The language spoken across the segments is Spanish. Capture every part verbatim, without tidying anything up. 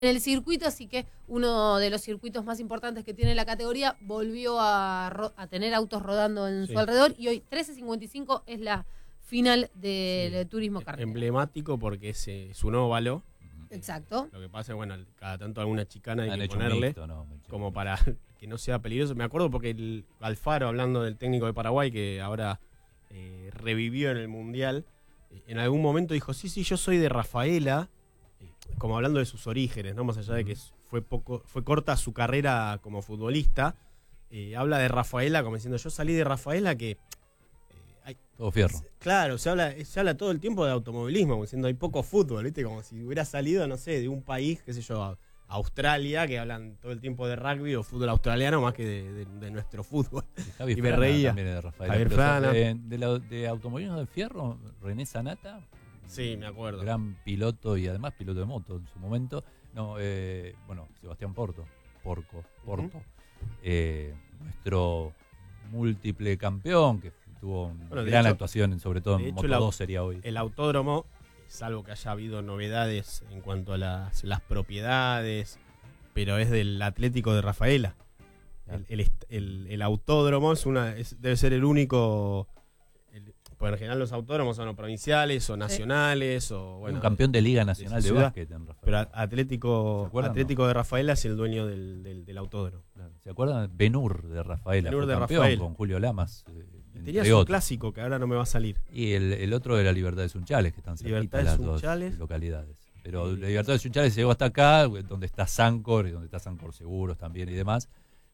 en el circuito, así que uno de los circuitos más importantes que tiene la categoría volvió a, ro- a tener autos rodando en Sí. su alrededor, y hoy trece cincuenta y cinco es la final del Sí. turismo carretera. Emblemático porque es, eh, es un óvalo. Exacto. Lo que pasa es, bueno, cada tanto alguna chicana hay Han que hecho un ponerle mixto, ¿no? como para que no sea peligroso. Me acuerdo porque el Alfaro, hablando del técnico de Paraguay, que ahora eh, revivió en el Mundial, eh, en algún momento dijo, sí, sí, yo soy de Rafaela, eh, como hablando de sus orígenes, ¿no? Más allá de que fue poco, fue corta su carrera como futbolista, eh, habla de Rafaela como diciendo, yo salí de Rafaela que... Todo fierro. Claro, se habla, se habla todo el tiempo de automovilismo, como diciendo hay poco fútbol, ¿viste? Como si hubiera salido, no sé, de un país, qué sé yo, Australia, que hablan todo el tiempo de rugby o fútbol australiano más que de, de, de nuestro fútbol. Y, Javi y me Frana reía. También es de Rafaela. Javier Pero, Frana. De, de, la- de automovilismo de fierro, René Sanata. Sí, me acuerdo. Gran piloto y además piloto de moto en su momento. No, eh, bueno, Sebastián Porto. Porco. Porto. Ujú. Eh, nuestro múltiple campeón que tuvo una Bueno, de gran hecho- actuación, sobre todo de en hecho, Moto el au- dos sería hoy. El autódromo, salvo que haya habido novedades en cuanto a las, las propiedades, pero es del Atlético de Rafaela. El, el, est- el- el autódromo es una es- debe ser el único... el- porque en general los autódromos son o provinciales o nacionales o bueno, un campeón de Liga de Nacional esa de, ciudad. básquet en Rafaela. Pero a- Atlético ¿Se acuerdan, Atlético de Rafaela es el dueño del, del, del autódromo. Claro. ¿Se acuerdan? Benur de Rafaela. Benur fue de campeón Rafaela. con Julio Lamas. eh, Tenía entre su otros. clásico que ahora no me va a salir. Y el, el otro de la Libertad de Sunchales, que están cerquita Libertad de las Sunchales. dos localidades. Pero Sí. la Libertad de Sunchales llegó hasta acá, donde está Sancor, y donde está Sancor Seguros también y demás.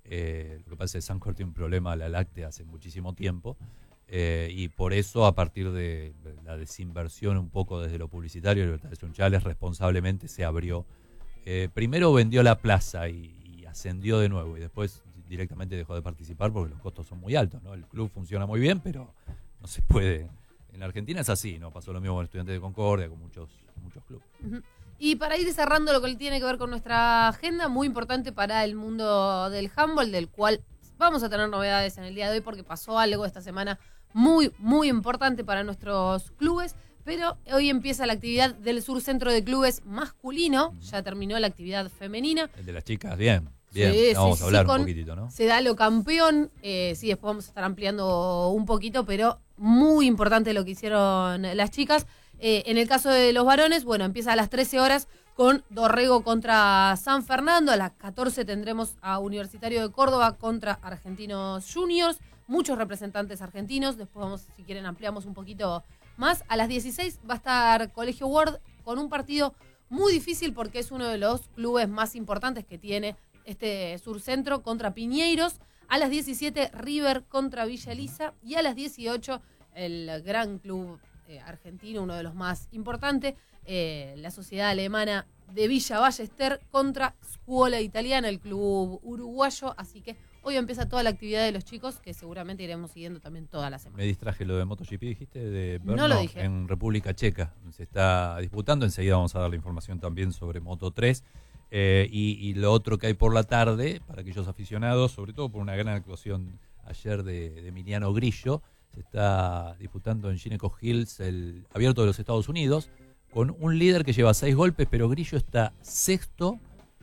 Eh, lo que pasa es que Sancor tiene un problema a la láctea hace muchísimo tiempo. Eh, y por eso, a partir de la desinversión un poco desde lo publicitario, Libertad de Sunchales responsablemente se abrió. Eh, primero vendió la plaza y, y ascendió de nuevo, y después directamente dejó de participar porque los costos son muy altos, ¿no? El club funciona muy bien, pero no se puede. En la Argentina es así, ¿no? Pasó lo mismo con Estudiantes de Concordia, con muchos, muchos clubes. Ujú. Y para ir cerrando lo que tiene que ver con nuestra agenda, muy importante para el mundo del handball, del cual vamos a tener novedades en el día de hoy porque pasó algo esta semana muy, muy importante para nuestros clubes. Pero hoy empieza la actividad del Sur Centro de Clubes masculino, ya terminó la actividad femenina. El de las chicas, bien, bien. Sí, Ya vamos sí, a hablar sí, un con poquitito, ¿no? Sedalo campeón, eh, sí, después vamos a estar ampliando un poquito, pero muy importante lo que hicieron las chicas. Eh, en el caso de los varones, bueno, empieza a las trece horas con Dorrego contra San Fernando. A las catorce tendremos a Universitario de Córdoba contra Argentinos Juniors. Muchos representantes argentinos. Después vamos, si quieren, ampliamos un poquito más. A las dieciséis va a estar Colegio Ward con un partido muy difícil porque es uno de los clubes más importantes que tiene este Surcentro contra Piñeiros. A las diecisiete River contra Villa Elisa. Y a las dieciocho el gran club eh, argentino, uno de los más importantes, eh, la Sociedad Alemana de Villa Ballester contra Scuola Italiana, el club uruguayo. Así que hoy empieza toda la actividad de los chicos, que seguramente iremos siguiendo también toda la semana. Me distraje lo de MotoGP, dijiste, de No Brno, lo dije. en República Checa. Se está disputando, enseguida vamos a dar la información también sobre Moto tres. Eh, y, y lo otro que hay por la tarde, para aquellos aficionados, sobre todo por una gran actuación ayer de, de Emiliano Grillo, se está disputando en Gineco Hills el Abierto de los Estados Unidos, con un líder que lleva seis golpes, pero Grillo está sexto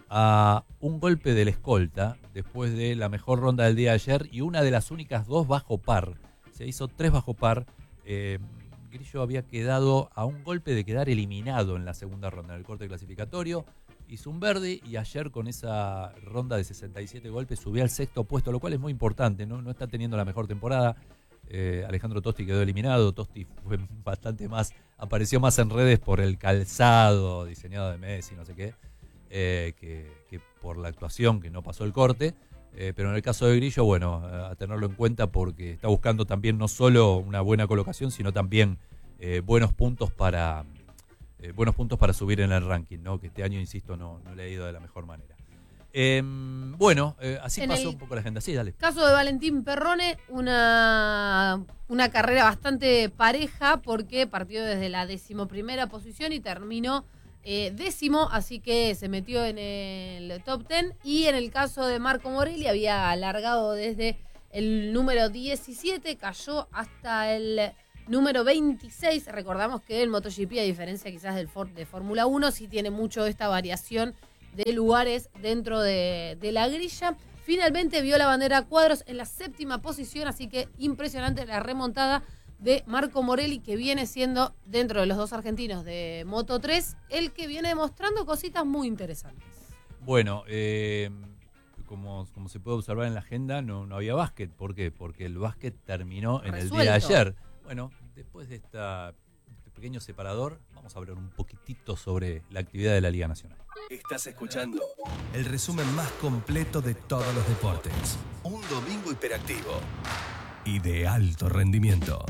a un golpe del escolta, después de la mejor ronda del día de ayer y una de las únicas dos bajo par. Se hizo tres bajo par. Eh, Grillo había quedado a un golpe de quedar eliminado en la segunda ronda, en el corte clasificatorio. Hizo un verde y ayer con esa ronda de sesenta y siete golpes subió al sexto puesto, lo cual es muy importante, no, no está teniendo la mejor temporada. Eh, Alejandro Tosti quedó eliminado. Tosti fue bastante más, apareció más en redes por el calzado diseñado de Messi, no sé qué, eh, que, que por la actuación, que no pasó el corte. Eh, pero en el caso de Grillo, bueno, a tenerlo en cuenta porque está buscando también no solo una buena colocación, sino también eh, buenos puntos para eh, buenos puntos para subir en el ranking, ¿no? Que este año, insisto, no, no le ha ido de la mejor manera. Eh, bueno, eh, así En pasó el un poco la agenda. Sí, dale. Caso de Valentín Perrone, una, una carrera bastante pareja porque partió desde la decimoprimera posición y terminó eh, décimo, así que se metió en el top ten. Y en el caso de Marco Morelli había alargado desde el número diecisiete, cayó hasta el número veintiséis. Recordamos que el MotoGP, a diferencia quizás del Ford de Fórmula uno, sí tiene mucho esta variación de lugares dentro de, de la grilla. Finalmente vio la bandera a cuadros en la séptima posición, así que impresionante la remontada de Marco Morelli, que viene siendo, dentro de los dos argentinos de Moto tres, el que viene demostrando cositas muy interesantes. Bueno, eh, como, como se puede observar en la agenda, no, no había básquet. ¿Por qué? Porque el básquet terminó en Resuelto. el día de ayer. Bueno, después de esta, este pequeño separador, vamos a hablar un poquitito sobre la actividad de la Liga Nacional. Estás escuchando el resumen más completo de todos los deportes. Un domingo hiperactivo y de alto rendimiento.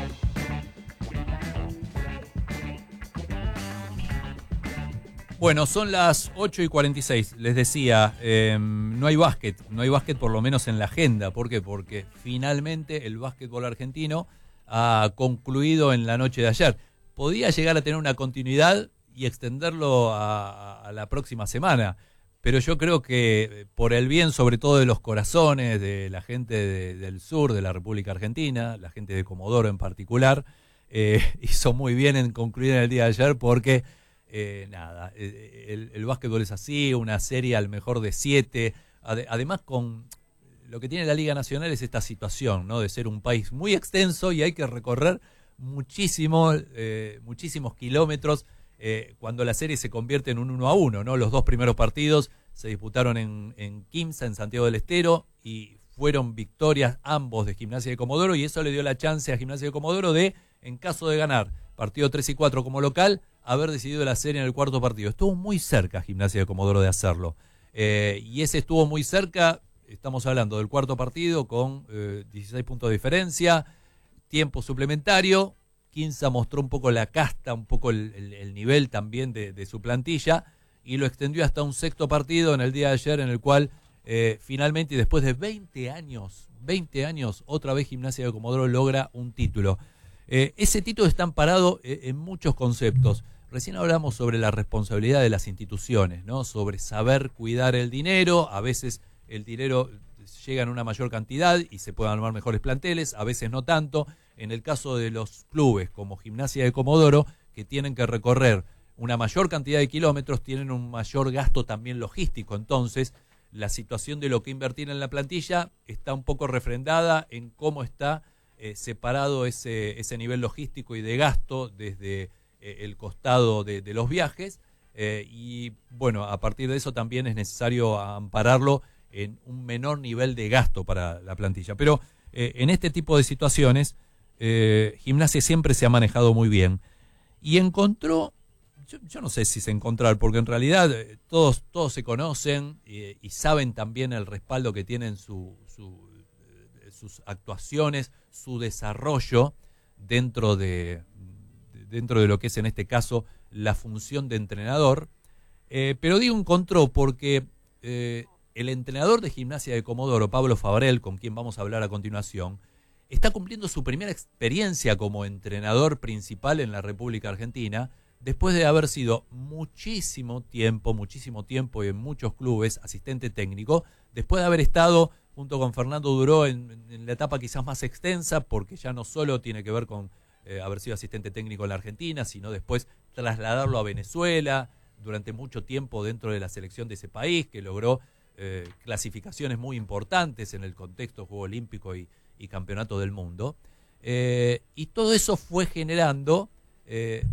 Bueno, son las ocho y cuarenta y seis. Les decía, eh, no hay básquet, no hay básquet por lo menos en la agenda. ¿Por qué? Porque finalmente el básquetbol argentino ha concluido en la noche de ayer. Podía llegar a tener una continuidad y extenderlo a, a la próxima semana, pero yo creo que por el bien sobre todo de los corazones de la gente de, del sur de la República Argentina, la gente de Comodoro en particular, eh, hizo muy bien en concluir en el día de ayer porque eh, nada, el, el básquetbol es así, una serie al mejor de siete, Ad, además con lo que tiene la Liga Nacional es esta situación, ¿no? De ser un país muy extenso y hay que recorrer muchísimo, eh, muchísimos kilómetros. Eh, cuando la serie se convierte en un uno a uno, ¿no? Los dos primeros partidos se disputaron en, en Quimsa, en Santiago del Estero, y fueron victorias ambos de Gimnasia de Comodoro, y eso le dio la chance a Gimnasia de Comodoro de, en caso de ganar partido tres y cuatro como local, haber decidido la serie en el cuarto partido. Estuvo muy cerca Gimnasia de Comodoro de hacerlo. Eh, y ese estuvo muy cerca, estamos hablando del cuarto partido con eh, dieciséis puntos de diferencia, tiempo suplementario. Quimsa mostró un poco la casta, un poco el, el, el nivel también de, de su plantilla, y lo extendió hasta un sexto partido en el día de ayer, en el cual eh, finalmente, y después de veinte años, veinte años, otra vez Gimnasia de Comodoro logra un título. Eh, ese título está amparado eh, en muchos conceptos. Recién hablamos sobre la responsabilidad de las instituciones, ¿no? Sobre saber cuidar el dinero. A veces el dinero llega en una mayor cantidad y se pueden armar mejores planteles, a veces no tanto. En el caso de los clubes como Gimnasia de Comodoro, que tienen que recorrer una mayor cantidad de kilómetros, tienen un mayor gasto también logístico. Entonces, la situación de lo que invertir en la plantilla está un poco refrendada en cómo está eh, separado ese, ese nivel logístico y de gasto desde eh, el costado de, de los viajes. Eh, y bueno, a partir de eso también es necesario ampararlo en un menor nivel de gasto para la plantilla. Pero eh, en este tipo de situaciones, eh, Gimnasia siempre se ha manejado muy bien. Y encontró, yo, yo no sé si se encontrar, porque en realidad eh, todos, todos se conocen eh, y saben también el respaldo que tienen su, su, eh, sus actuaciones, su desarrollo dentro de, de, dentro de lo que es en este caso la función de entrenador. Eh, pero digo encontró porque eh, el entrenador de Gimnasia de Comodoro, Pablo Fabrel, con quien vamos a hablar a continuación, está cumpliendo su primera experiencia como entrenador principal en la República Argentina, después de haber sido muchísimo tiempo, muchísimo tiempo y en muchos clubes asistente técnico, después de haber estado junto con Fernando Duró en, en la etapa quizás más extensa, porque ya no solo tiene que ver con eh, haber sido asistente técnico en la Argentina, sino después trasladarlo a Venezuela, durante mucho tiempo dentro de la selección de ese país, que logró eh, clasificaciones muy importantes en el contexto Juego Olímpico y, y Campeonato del Mundo. Eh, y todo eso fue generando, eh,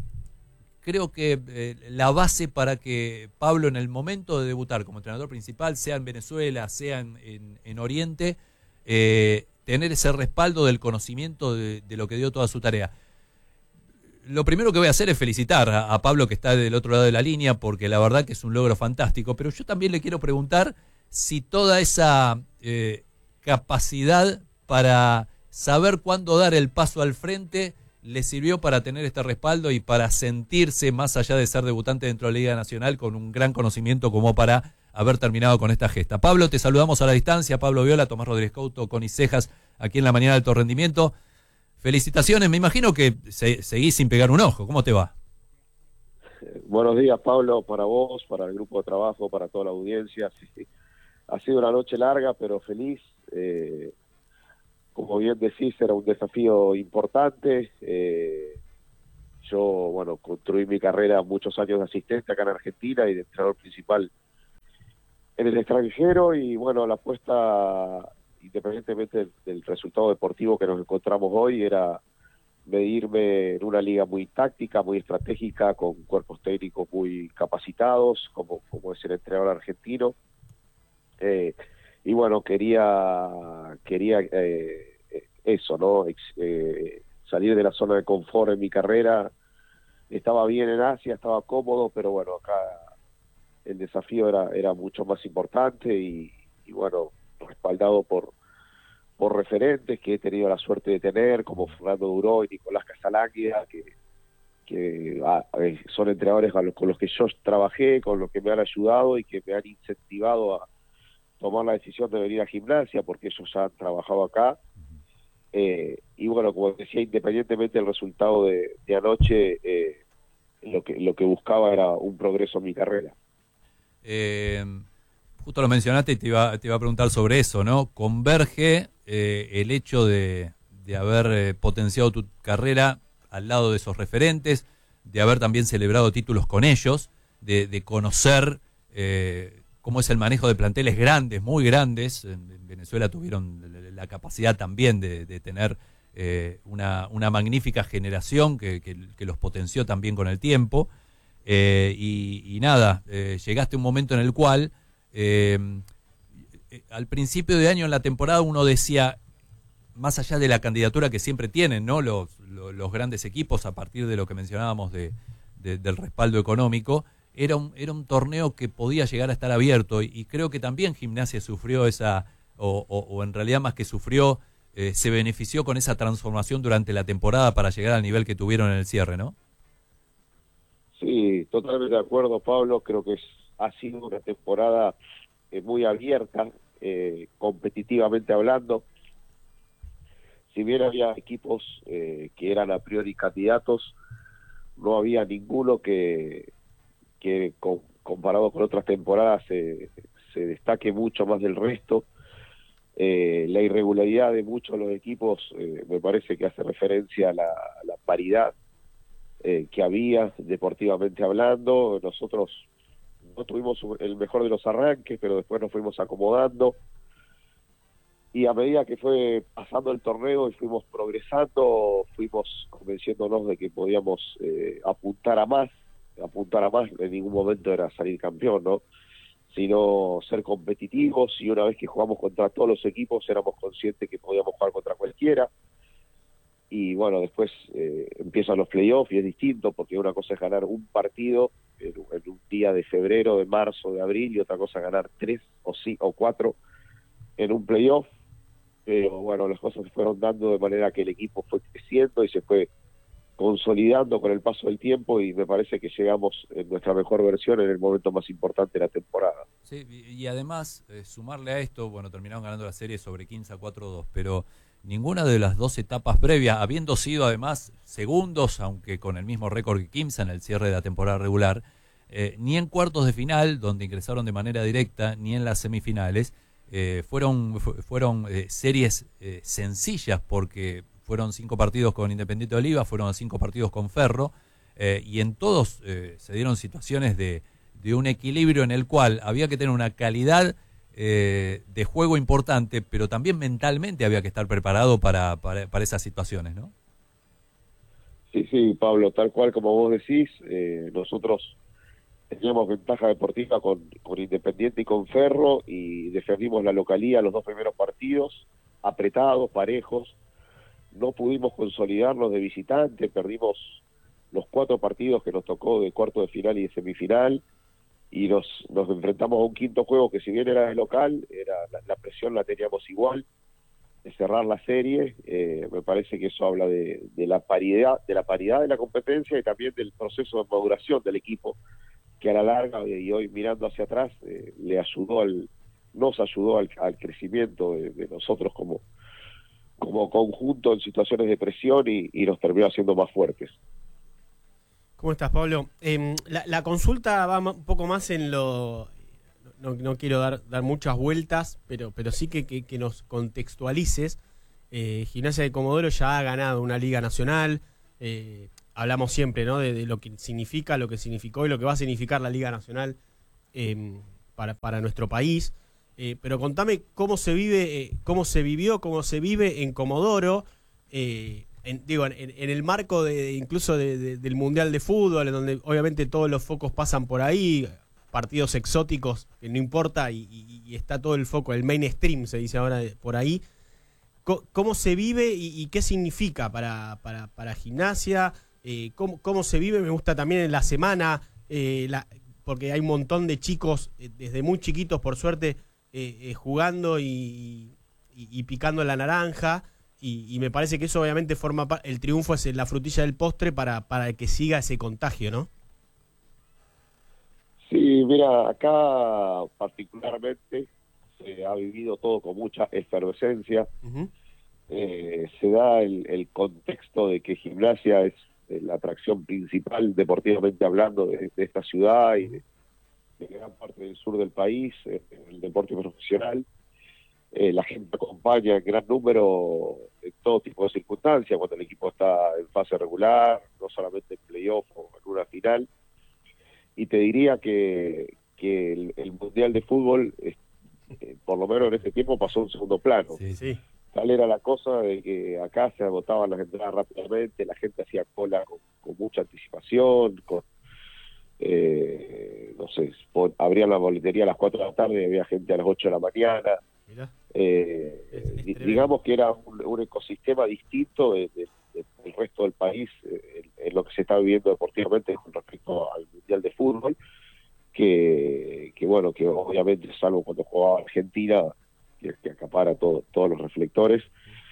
creo que eh, la base para que Pablo, en el momento de debutar como entrenador principal, sea en Venezuela, sea en, en, en Oriente, eh, tener ese respaldo del conocimiento de, de lo que dio toda su tarea. Lo primero que voy a hacer es felicitar a, a Pablo, que está del otro lado de la línea, porque la verdad que es un logro fantástico, pero yo también le quiero preguntar si toda esa eh, capacidad para saber cuándo dar el paso al frente le sirvió para tener este respaldo y para sentirse, más allá de ser debutante dentro de la Liga Nacional, con un gran conocimiento como para haber terminado con esta gesta. Pablo, te saludamos a la distancia. Pablo Viola, Tomás Rodríguez Couto, Connie Cejas, aquí en la mañana de Alto Rendimiento. Felicitaciones, me imagino que se, seguís sin pegar un ojo. ¿Cómo te va? Buenos días, Pablo, para vos, para el grupo de trabajo, para toda la audiencia. Sí, ha sido una noche larga, pero feliz. Eh, como bien decís, era un desafío importante. Eh, yo, bueno, construí mi carrera muchos años de asistente acá en Argentina y de entrenador principal en el extranjero y bueno, la apuesta, independientemente del, del resultado deportivo que nos encontramos hoy, era medirme en una liga muy táctica, muy estratégica, con cuerpos técnicos muy capacitados, como, como es el entrenador argentino. Eh, y bueno, quería quería eh, eso, ¿no? Ex, eh, salir de la zona de confort en mi carrera. Estaba bien en Asia, estaba cómodo, pero bueno, acá el desafío era, era mucho más importante y, y bueno, respaldado por por referentes que he tenido la suerte de tener, como Fernando Duró y Nicolás Casalánguida, que, que ah, son entrenadores con los, con los que yo trabajé, con los que me han ayudado y que me han incentivado a tomar la decisión de venir a Gimnasia, porque ellos ya han trabajado acá. Eh, y bueno, como decía, independientemente del resultado de, de anoche, eh, lo que lo que buscaba era un progreso en mi carrera. Eh, justo lo mencionaste y te iba, te iba a preguntar sobre eso, ¿no? Converge eh, el hecho de, de haber eh, potenciado tu carrera al lado de esos referentes, de haber también celebrado títulos con ellos, de, de conocer eh, cómo es el manejo de planteles grandes, muy grandes. En, en Venezuela tuvieron la, la capacidad también de, de tener eh, una, una magnífica generación que, que, que los potenció también con el tiempo. Eh, y, y nada, eh, llegaste a un momento en el cual eh, eh, al principio de año en la temporada uno decía, más allá de la candidatura que siempre tienen, ¿no? los, los, los grandes equipos, a partir de lo que mencionábamos de, de, del respaldo económico, era un, era un torneo que podía llegar a estar abierto y, y creo que también Gimnasia sufrió esa, o, o, o en realidad más que sufrió, eh, se benefició con esa transformación durante la temporada para llegar al nivel que tuvieron en el cierre, ¿no? Sí, totalmente de acuerdo, Pablo. Creo que es, ha sido una temporada eh, muy abierta, eh, competitivamente hablando. Si bien había equipos eh, que eran a priori candidatos, no había ninguno que, que con, comparado con otras temporadas se, se destaque mucho más del resto. Eh, la irregularidad de muchos de los equipos eh, me parece que hace referencia a la, a la paridad Eh, que había deportivamente hablando. Nosotros no tuvimos el mejor de los arranques, pero después nos fuimos acomodando y a medida que fue pasando el torneo y fuimos progresando, fuimos convenciéndonos de que podíamos eh, apuntar a más, apuntar a más. En ningún momento era salir campeón, ¿no? Sino ser competitivos, y una vez que jugamos contra todos los equipos éramos conscientes que podíamos jugar contra cualquiera. Y bueno, después eh, empiezan los playoffs y es distinto, porque una cosa es ganar un partido en, en un día de febrero, de marzo, de abril, y otra cosa es ganar tres o, sí, o cuatro en un playoff. Pero bueno, las cosas se fueron dando de manera que el equipo fue creciendo y se fue consolidando con el paso del tiempo, y me parece que llegamos en nuestra mejor versión en el momento más importante de la temporada. Sí, y además, eh, sumarle a esto, bueno, terminaron ganando la serie sobre quince a cuatro dos, pero ninguna de las dos etapas previas, habiendo sido además segundos, aunque con el mismo récord que Quimsa en el cierre de la temporada regular, eh, ni en cuartos de final, donde ingresaron de manera directa, ni en las semifinales, eh, fueron, fu fueron eh, series eh, sencillas, porque fueron cinco partidos con Independiente de Oliva, fueron cinco partidos con Ferro, eh, y en todos eh, se dieron situaciones de, de un equilibrio en el cual había que tener una calidad Eh, de juego importante, pero también mentalmente había que estar preparado para, para, para esas situaciones, ¿no? Sí, sí, Pablo, tal cual como vos decís, eh, nosotros teníamos ventaja deportiva con, con Independiente y con Ferro, y defendimos la localía los dos primeros partidos, apretados, parejos. No pudimos consolidarnos de visitante, perdimos los cuatro partidos que nos tocó de cuarto de final y de semifinal, y nos, nos enfrentamos a un quinto juego que, si bien era de local, era la, la presión la teníamos igual, de cerrar la serie. Eh, me parece que eso habla de, de la paridad de la paridad de la competencia y también del proceso de maduración del equipo, que a la larga, y hoy mirando hacia atrás, eh, le ayudó al nos ayudó al, al crecimiento de, de nosotros como como conjunto en situaciones de presión, y, y nos terminó haciendo más fuertes. ¿Cómo estás, Pablo? Eh, la, la consulta va un poco más en lo... No, no quiero dar, dar muchas vueltas, pero, pero sí que, que, que nos contextualices. Eh, Gimnasia de Comodoro ya ha ganado una Liga Nacional. Eh, hablamos siempre, ¿no?, de, de lo que significa, lo que significó y lo que va a significar la Liga Nacional eh, para, para nuestro país. Eh, pero contame cómo se vive, eh, cómo se vivió, cómo se vive en Comodoro, eh, en, digo, en, en el marco de incluso de, de, del Mundial de Fútbol, en donde obviamente todos los focos pasan por ahí, partidos exóticos, que no importa, y, y, y está todo el foco, el mainstream se dice ahora por ahí. ¿Cómo se vive y, y qué significa para, para, para Gimnasia? Eh, ¿cómo, ¿Cómo se vive? Me gusta también en la semana, eh, la, porque hay un montón de chicos, eh, desde muy chiquitos, por suerte, eh, eh, jugando y, y, y picando la naranja, y, y me parece que eso obviamente forma parte, el triunfo es la frutilla del postre para, para que siga ese contagio, ¿no? Sí, mira, acá particularmente se ha vivido todo con mucha efervescencia. Uh-huh. Eh, se da el, el contexto de que Gimnasia es la atracción principal, deportivamente hablando, de, de esta ciudad y de, de gran parte del sur del país, eh, en el deporte profesional. Eh, la gente acompaña en gran número en todo tipo de circunstancias, cuando el equipo está en fase regular, no solamente en playoff o en una final. Y te diría que, que el, el Mundial de Fútbol, eh, por lo menos en este tiempo, pasó a un segundo plano. Sí, sí. Tal era la cosa de que acá se agotaban las entradas rápidamente, la gente hacía cola con, con mucha anticipación, con eh, no sé, por, abrían la boletería a las cuatro de la tarde y había gente a las ocho de la mañana. Eh, es, es digamos que era un, un ecosistema distinto de, de, de, del resto del país eh, en, en lo que se está viviendo deportivamente con respecto al Mundial de Fútbol, que, que bueno, que obviamente, salvo cuando jugaba Argentina, que, que acapara todo, todos los reflectores,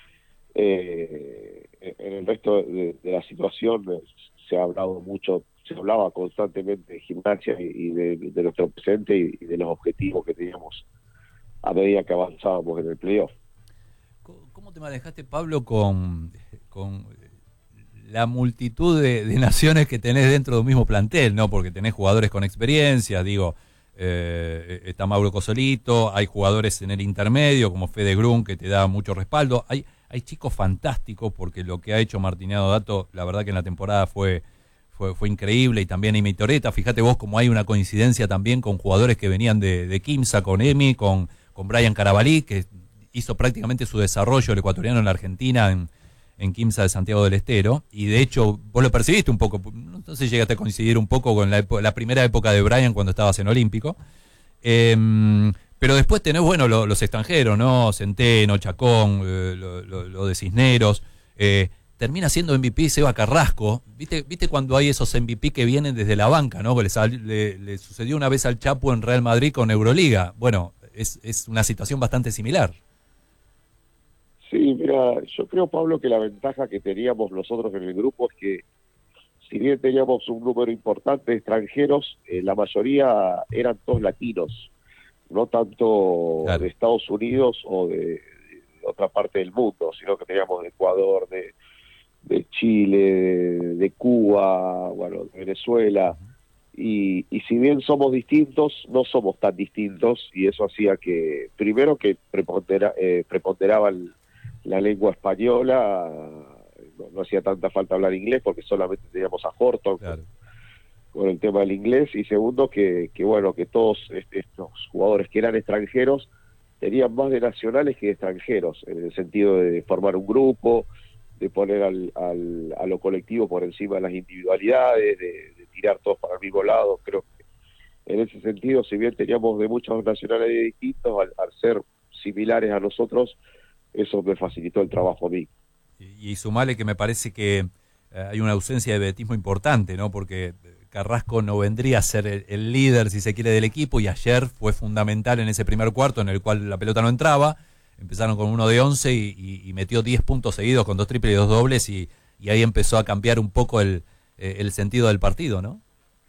eh, en el resto de, de la situación eh, se ha hablado mucho, se hablaba constantemente de Gimnasia y, y de, de nuestro presente y, y de los objetivos que teníamos a medida que avanzábamos en el playoff. ¿Cómo te manejaste, Pablo, con, con la multitud de, de naciones que tenés dentro de un mismo plantel, ¿no? Porque tenés jugadores con experiencia, digo, eh, está Mauro Cosolito, hay jugadores en el intermedio como Fede Grun que te da mucho respaldo, hay, hay chicos fantásticos, porque lo que ha hecho Martiniano Dato, la verdad que en la temporada fue, fue, fue increíble, y también Emi Toreta, fíjate vos como hay una coincidencia también con jugadores que venían de, de Quimsa, con Emi, con, con Brian Carabalí, que hizo prácticamente su desarrollo el ecuatoriano en la Argentina, en, en Quimsa de Santiago del Estero, y de hecho vos lo percibiste un poco, entonces llegaste a coincidir un poco con la, la primera época de Brian cuando estabas en Olímpico, eh, pero después tenés, bueno, lo, los extranjeros, ¿no? Centeno, Chacón, eh, lo, lo, lo de Cisneros, eh, termina siendo M V P Seba Carrasco, ¿viste, viste cuando hay esos M V P que vienen desde la banca, ¿no? Que le, sal, le, le sucedió una vez al Chapo en Real Madrid con Euroliga, bueno, es, es una situación bastante similar. Sí, mira, yo creo, Pablo, que la ventaja que teníamos nosotros en el grupo es que, si bien teníamos un número importante de extranjeros, eh, la mayoría eran todos latinos, no tanto claro. de Estados Unidos o de, de otra parte del mundo, sino que teníamos de Ecuador, de, de Chile, de, de Cuba, bueno, de Venezuela, y, y si bien somos distintos, no somos tan distintos, y eso hacía que, primero que prepondera, eh, preponderaba el la lengua española, no, no hacía tanta falta hablar inglés porque solamente teníamos a Horton claro. con, con el tema del inglés, y segundo que, que bueno, que todos estos jugadores que eran extranjeros tenían más de nacionales que de extranjeros, en el sentido de formar un grupo, de poner al, al, a lo colectivo por encima de las individualidades, de, de tirar todos para el mismo lado. Creo que en ese sentido, si bien teníamos de muchos nacionales distintos, al, al ser similares a nosotros, eso me facilitó el trabajo a mí. Y, y sumale que me parece que eh, hay una ausencia de vedetismo importante, ¿no? Porque Carrasco no vendría a ser el, el líder, si se quiere, del equipo, y ayer fue fundamental en ese primer cuarto en el cual la pelota no entraba. Empezaron con uno de once y, y, y metió diez puntos seguidos con dos triples y dos dobles, y, y ahí empezó a cambiar un poco el, eh, el sentido del partido, ¿no?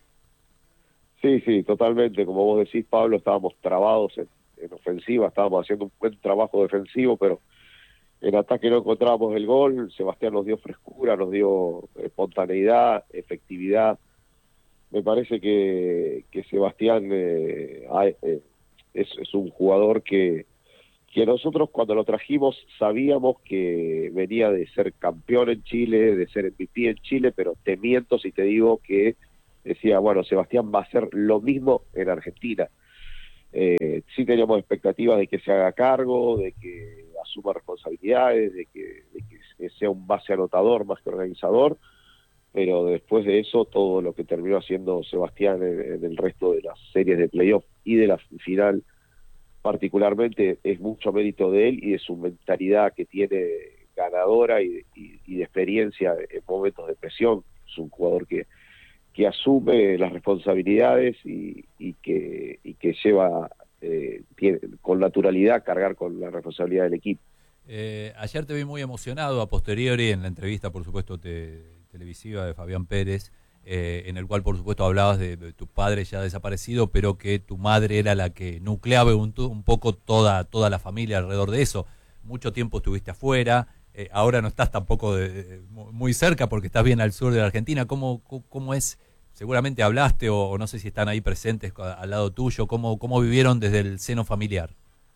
Sí, sí, totalmente. Como vos decís, Pablo, estábamos trabados en, en ofensiva, estábamos haciendo un buen trabajo defensivo, pero en ataque no encontrábamos el gol. Sebastián nos dio frescura, nos dio espontaneidad, efectividad. Me parece que, que Sebastián eh, eh, es, es un jugador que, que nosotros cuando lo trajimos sabíamos que venía de ser campeón en Chile, de ser M V P en Chile, pero te miento si te digo que decía, bueno, Sebastián va a hacer lo mismo en Argentina. Eh, sí teníamos expectativas de que se haga cargo, de que asuma responsabilidades, de que, de que sea un base anotador más que organizador, pero después de eso todo lo que terminó haciendo Sebastián en, en el resto de las series de playoff y de la final particularmente es mucho mérito de él y de su mentalidad que tiene ganadora y, y, y de experiencia en momentos de presión. Es un jugador que que asume las responsabilidades y, y, que, y que lleva eh, tiene, con naturalidad cargar con la responsabilidad del equipo. Eh, ayer te vi muy emocionado a posteriori en la entrevista, por supuesto, te, televisiva de Fabián Pérez, eh, en el cual, por supuesto, hablabas de, de tu padre ya desaparecido, pero que tu madre era la que nucleaba un, un poco toda, toda la familia alrededor de eso. Mucho tiempo estuviste afuera, eh, ahora no estás tampoco de, de, muy cerca porque estás bien al sur de la Argentina. ¿Cómo, cómo es? Seguramente hablaste o, o no sé si están ahí presentes al lado tuyo. ¿Cómo, cómo vivieron desde el seno familiar?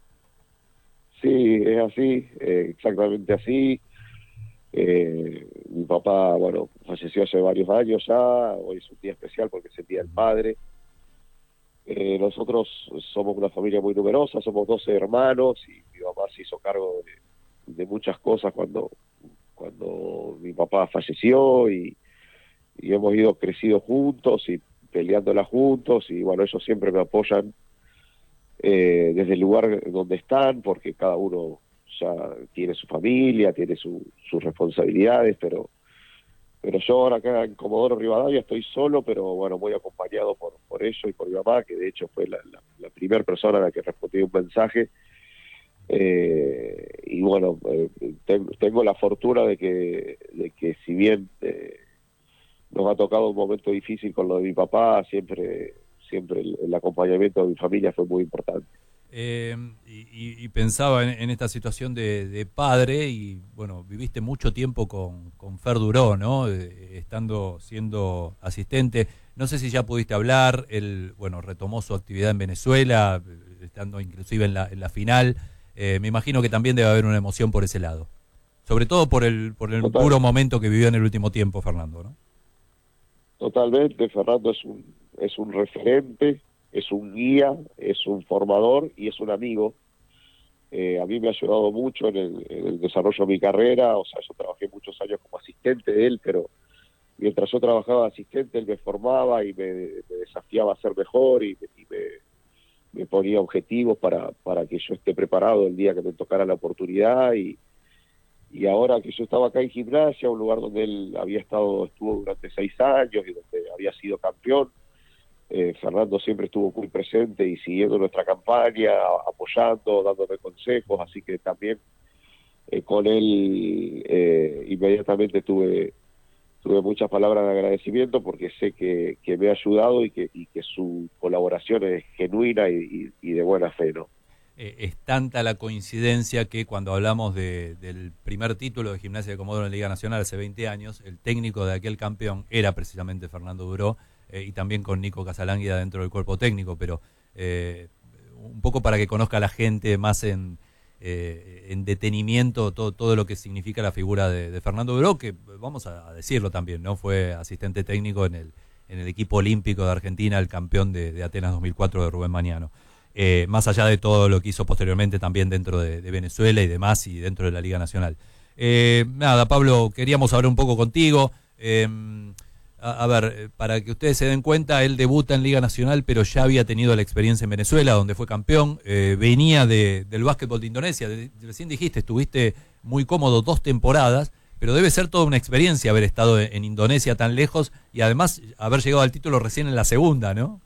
Sí, es así, eh, exactamente así. Eh, mi papá, bueno, falleció hace varios años ya, hoy es un día especial porque es el Día del Padre. Eh, nosotros somos una familia muy numerosa, somos doce hermanos y mi mamá se hizo cargo de, de muchas cosas cuando, cuando mi papá falleció y y hemos ido crecido juntos y peleándola juntos y bueno, ellos siempre me apoyan eh, desde el lugar donde están porque cada uno ya tiene su familia, tiene su, sus responsabilidades, pero pero yo ahora acá en Comodoro Rivadavia estoy solo, pero bueno, muy acompañado por, por ellos y por mi mamá, que de hecho fue la, la, la primera persona a la que respondí un mensaje. Eh, y bueno, eh, tengo, tengo la fortuna de que, de que si bien eh, nos ha tocado un momento difícil con lo de mi papá, siempre siempre el, el acompañamiento de mi familia fue muy importante. Eh, y, y pensaba en, en esta situación de, de padre y bueno, viviste mucho tiempo con, con Fer Duró, ¿no? Eh, estando, siendo asistente. No sé si ya pudiste hablar, él, bueno, retomó su actividad en Venezuela, estando inclusive en la, en la final. Eh, me imagino que también debe haber una emoción por ese lado. Sobre todo por el, por el Total. duro momento que vivió en el último tiempo, Fernando, ¿no? Totalmente, Fernando es un, es un referente, es un guía, es un formador y es un amigo. Eh, a mí me ha ayudado mucho en el, en el desarrollo de mi carrera, o sea, yo trabajé muchos años como asistente de él, pero mientras yo trabajaba de asistente, él me formaba y me, me desafiaba a ser mejor y, y me, me ponía objetivos para, para que yo esté preparado el día que me tocara la oportunidad y Y ahora que yo estaba acá en Gimnasia, un lugar donde él había estado, estuvo durante seis años y donde había sido campeón, eh, Fernando siempre estuvo muy presente y siguiendo nuestra campaña, apoyando, dándome consejos, así que también eh, con él eh, inmediatamente tuve tuve muchas palabras de agradecimiento porque sé que, que me ha ayudado y que, y que su colaboración es genuina y, y, y de buena fe, ¿no? Eh, es tanta la coincidencia que cuando hablamos de, del primer título de Gimnasia de Comodoro en Liga Nacional hace veinte años, el técnico de aquel campeón era precisamente Fernando Duró, eh, y también con Nico Casalánguida dentro del cuerpo técnico, pero eh, un poco para que conozca a la gente más en, eh, en detenimiento todo, todo lo que significa la figura de, de Fernando Duró, que vamos a decirlo también, ¿no? Fue asistente técnico en el, en el equipo olímpico de Argentina, el campeón de, de Atenas dos mil cuatro de Rubén Mañano. Eh, más allá de todo lo que hizo posteriormente también dentro de, de Venezuela y demás y dentro de la Liga Nacional. Eh, nada, Pablo, queríamos hablar un poco contigo. Eh, a, a ver, para que ustedes se den cuenta, él debuta en Liga Nacional, pero ya había tenido la experiencia en Venezuela, donde fue campeón. Eh, venía de, del básquetbol de Indonesia. De, recién dijiste, estuviste muy cómodo dos temporadas, pero debe ser toda una experiencia haber estado en, en Indonesia tan lejos y además haber llegado al título recién en la segunda, ¿no?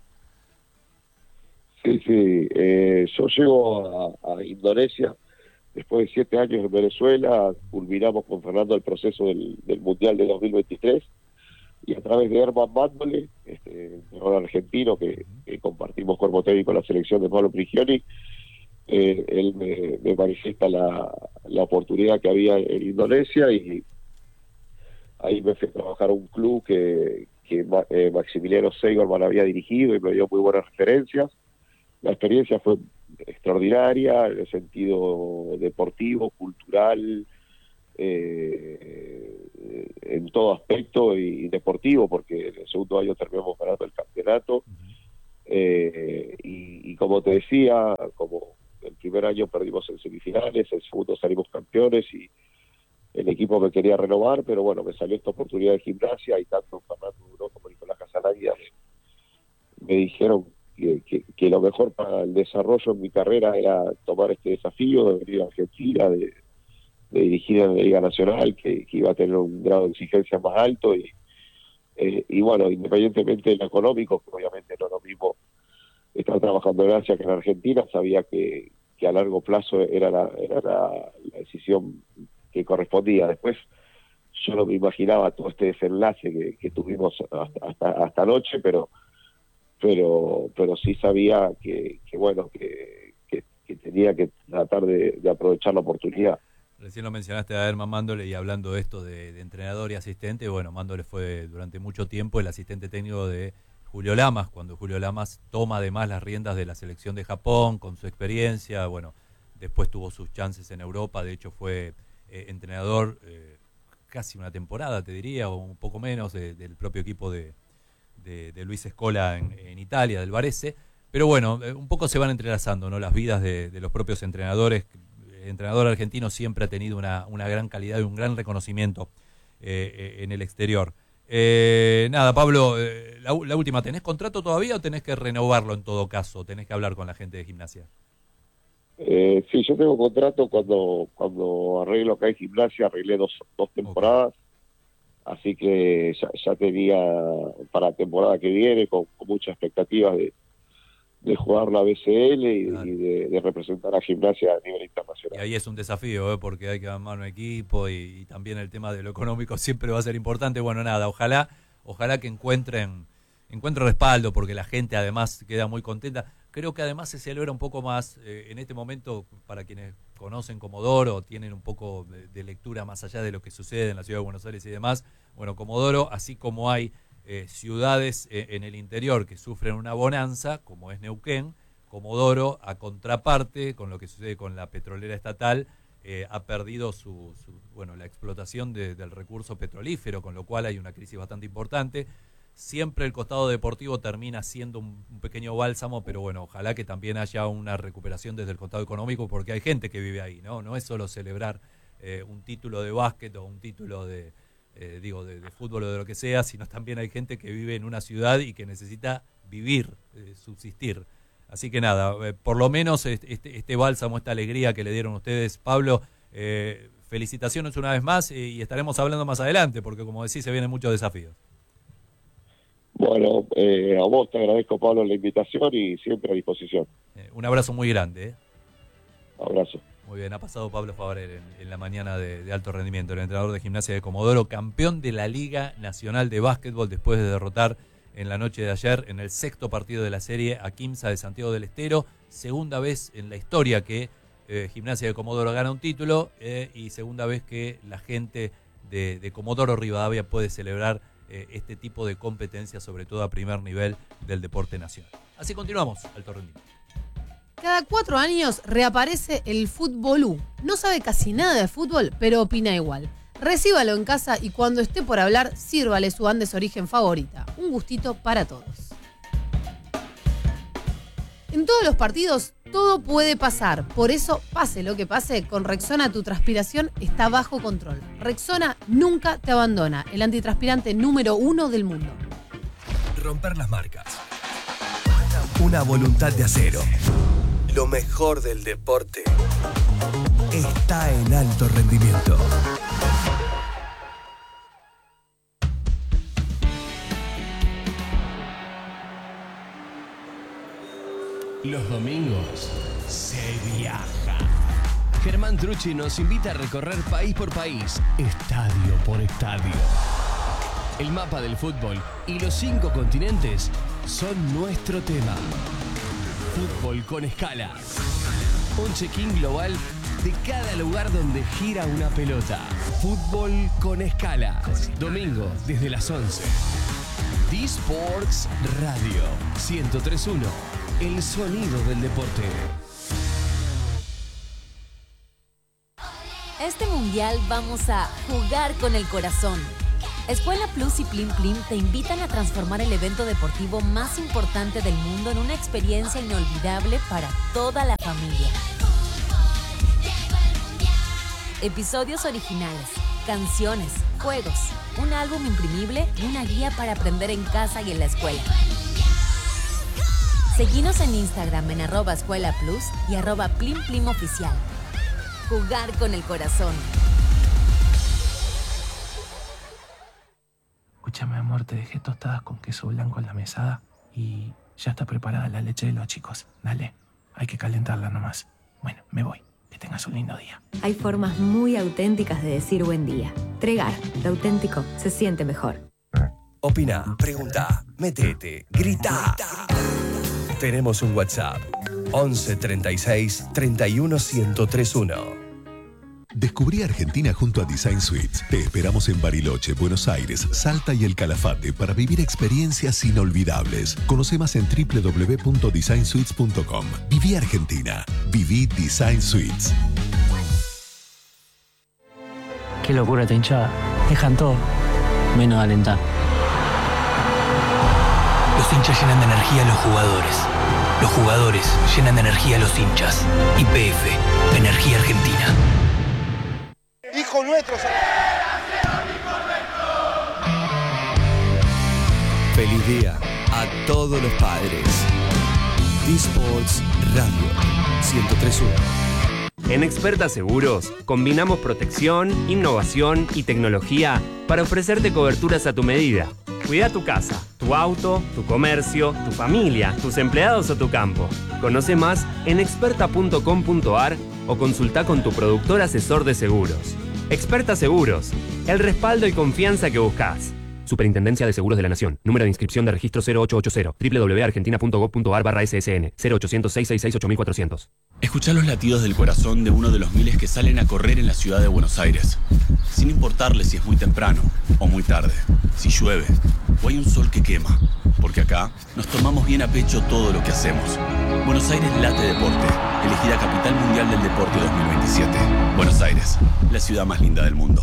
Sí, sí, eh, yo llego a, a Indonesia después de siete años en Venezuela, culminamos con Fernando el proceso del, del Mundial de dos mil veintitrés y a través de Herman Mándole, este entrenador argentino que, que compartimos cuerpo técnico con la selección de Pablo Prigioni, eh, él me, me manifiesta la, la oportunidad que había en Indonesia y ahí me fui a trabajar a un club que, que eh, Maximiliano Seigorman había dirigido y me dio muy buenas referencias. La experiencia fue extraordinaria en el sentido deportivo, cultural, eh, en todo aspecto y, y deportivo, porque en el segundo año terminamos ganando el campeonato. Eh, y, y como te decía, como el primer año perdimos en semifinales, el segundo salimos campeones y el equipo me quería renovar, pero bueno, me salió esta oportunidad de Gimnasia y tanto Fernando Duró como Nicolás Casanaglia me, me dijeron que, que, que lo mejor para el desarrollo en mi carrera era tomar este desafío de venir a Argentina, de, de dirigir en la Liga Nacional, que, que iba a tener un grado de exigencia más alto y, eh, y bueno, independientemente de lo económico, que obviamente no es lo mismo estar trabajando en Asia que en Argentina, sabía que, que a largo plazo era la, era la, la decisión que correspondía. Después yo no me imaginaba todo este desenlace que, que tuvimos hasta, hasta, hasta anoche, pero pero pero sí sabía que, que bueno, que, que, que tenía que tratar de, de aprovechar la oportunidad. Recién lo mencionaste a Herman Mándole y hablando de esto de, de entrenador y asistente, bueno, Mándole fue durante mucho tiempo el asistente técnico de Julio Lamas, cuando Julio Lamas toma además las riendas de la selección de Japón con su experiencia, bueno, después tuvo sus chances en Europa, de hecho fue eh, entrenador eh, casi una temporada, te diría, o un poco menos, de, del propio equipo de, de, de Luis Scola en, en Italia, del Varese, pero bueno, eh, un poco se van entrelazando, ¿no?, las vidas de, de los propios entrenadores. El entrenador argentino siempre ha tenido una, una gran calidad y un gran reconocimiento eh, en el exterior. Eh, nada, Pablo, eh, la, la última, ¿tenés contrato todavía o tenés que renovarlo en todo caso? ¿Tenés que hablar con la gente de Gimnasia? Eh, sí, yo tengo contrato cuando cuando arreglo acá en Gimnasia, arreglé dos, dos temporadas, okay. Así que ya, ya tenía para la temporada que viene con, con muchas expectativas de, de jugar la B C L y, claro. y de, de representar a Gimnasia a nivel internacional. Y ahí es un desafío, ¿eh? Porque hay que armar un equipo y, y también el tema de lo económico siempre va a ser importante. Bueno, nada, ojalá ojalá que encuentren encuentren respaldo, porque la gente además queda muy contenta. Creo que además se celebra un poco más eh, en este momento, para quienes conocen Comodoro, tienen un poco de, de lectura más allá de lo que sucede en la ciudad de Buenos Aires y demás. Bueno, Comodoro, así como hay eh, ciudades eh, en el interior que sufren una bonanza, como es Neuquén, Comodoro, a contraparte con lo que sucede con la petrolera estatal, eh, ha perdido su, su bueno la explotación de, del recurso petrolífero, con lo cual hay una crisis bastante importante. Siempre el costado deportivo termina siendo un, un pequeño bálsamo, pero bueno, ojalá que también haya una recuperación desde el costado económico, porque hay gente que vive ahí, ¿no? No es solo celebrar eh, un título de básquet o un título de, eh, digo, de, de fútbol o de lo que sea, sino también hay gente que vive en una ciudad y que necesita vivir, eh, subsistir. Así que nada, eh, por lo menos este, este bálsamo, esta alegría que le dieron ustedes, Pablo, eh, felicitaciones una vez más eh, y estaremos hablando más adelante, porque como decís, se vienen muchos desafíos. Bueno, eh, a vos te agradezco, Pablo, la invitación y siempre a disposición. Eh, un abrazo muy grande. ¿eh? Abrazo. Muy bien, ha pasado Pablo Fabrel en, en la mañana de, de alto rendimiento, el entrenador de Gimnasia de Comodoro, campeón de la Liga Nacional de Básquetbol después de derrotar en la noche de ayer en el sexto partido de la serie a Quimsa de Santiago del Estero. Segunda vez en la historia que eh, Gimnasia de Comodoro gana un título eh, y segunda vez que la gente de, de Comodoro Rivadavia puede celebrar Eh, este tipo de competencia, sobre todo a primer nivel del deporte nacional. Así continuamos, Alto Rendimiento. Cada cuatro años reaparece el Fútbolú. No sabe casi nada de fútbol, pero opina igual. Recíbalo en casa y cuando esté por hablar, sírvale su Andes Origen favorita. Un gustito para todos. En todos los partidos, todo puede pasar. Por eso, pase lo que pase, con Rexona tu transpiración está bajo control. Rexona nunca te abandona. El antitranspirante número uno del mundo. Romper las marcas. Una voluntad de acero. Lo mejor del deporte está en Alto Rendimiento. Los domingos se viaja. Germán Trucci nos invita a recorrer país por país, estadio por estadio. El mapa del fútbol y los cinco continentes son nuestro tema. Fútbol con escala. Un check-in global de cada lugar donde gira una pelota. Fútbol con escala. Domingo desde las once. D-Sports Radio ciento tres punto uno. El sonido del deporte. Este mundial vamos a jugar con el corazón. Escuela Plus y Plim Plim te invitan a transformar el evento deportivo más importante del mundo en una experiencia inolvidable para toda la familia. Episodios originales, canciones, juegos, un álbum imprimible y una guía para aprender en casa y en la escuela. Seguinos en Instagram en arroba Escuela Plus y arroba Plim Plim Oficial. Jugar con el corazón. Escúchame, amor, te dejé tostadas con queso blanco en la mesada y ya está preparada la leche de los chicos. Dale, hay que calentarla nomás. Bueno, me voy. Que tengas un lindo día. Hay formas muy auténticas de decir buen día. Tregar, lo auténtico se siente mejor. Opina, pregunta, metete, grita. Tenemos un WhatsApp. once treinta y seis treinta y uno ciento treinta y uno. Descubrí Argentina junto a Design Suites. Te esperamos en Bariloche, Buenos Aires, Salta y El Calafate para vivir experiencias inolvidables. Conoce más en doble u doble u doble u punto design suites punto com. Viví Argentina. Viví Design Suites. Qué locura esta hinchada. Dejan todo, menos alentar. Los hinchas llenan de energía a los jugadores. Los jugadores llenan de energía a los hinchas. Y P F, Energía Argentina. Hijo nuestro. Feliz día a todos los padres. D-Sports Radio ciento tres punto uno. En Experta Seguros, combinamos protección, innovación y tecnología para ofrecerte coberturas a tu medida. Cuida tu casa, tu auto, tu comercio, tu familia, tus empleados o tu campo. Conoce más en experta punto com punto a r o consulta con tu productor asesor de seguros. Experta Seguros, el respaldo y confianza que buscas. Superintendencia de Seguros de la Nación. Número de inscripción de registro cero ocho ochenta. doble u doble u doble u punto argentina punto gov punto a r barra S S N. cero ochocientos seis sesenta y seis ocho mil cuatrocientos. Escuchá los latidos del corazón de uno de los miles que salen a correr en la ciudad de Buenos Aires. Sin importarle si es muy temprano o muy tarde, si llueve o hay un sol que quema. Porque acá nos tomamos bien a pecho todo lo que hacemos. Buenos Aires Late Deporte, elegida Capital Mundial del Deporte dos mil veintisiete. Buenos Aires, la ciudad más linda del mundo.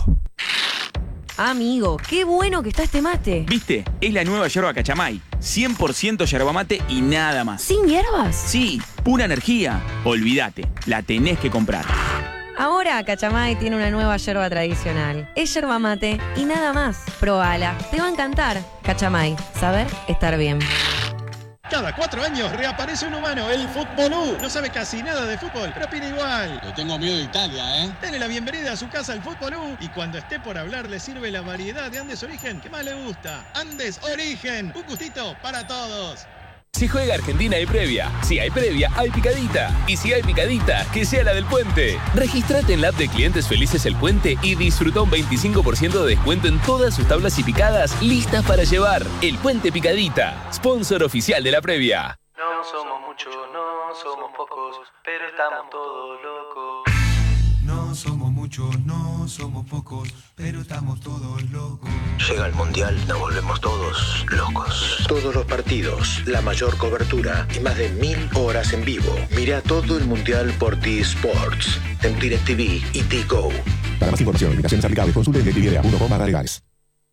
Amigo, qué bueno que está este mate. ¿Viste? Es la nueva yerba Cachamay. cien por ciento yerba mate y nada más. ¿Sin hierbas? Sí, pura energía. Olvídate, la tenés que comprar. Ahora Cachamay tiene una nueva yerba tradicional. Es yerba mate y nada más. Probala, te va a encantar. Cachamay, saber estar bien. Cada cuatro años reaparece un humano, el Futbolú. No sabe casi nada de fútbol, pero opina igual. Le tengo miedo de Italia, ¿eh? Dele la bienvenida a su casa al Futbolú y cuando esté por hablar le sirve la variedad de Andes Origen que más le gusta. Andes Origen, un gustito para todos. Si juega Argentina hay previa, si hay previa hay picadita y si hay picadita, que sea la del Puente. Regístrate en la app de Clientes Felices El Puente y disfruta un veinticinco por ciento de descuento en todas sus tablas y picadas listas para llevar. El Puente Picadita, sponsor oficial de la previa. No somos muchos, no somos pocos, pero estamos todos locos. No somos muchos, no somos pocos, pero estamos todos locos. Llega el Mundial, nos volvemos todos locos. Todos los partidos, la mayor cobertura y más de mil horas en vivo. Mira todo el Mundial por D-Sports, en DirecTV y T-Go. Para más información, invitaciones aplicables, consulte en directv punto com barra legales.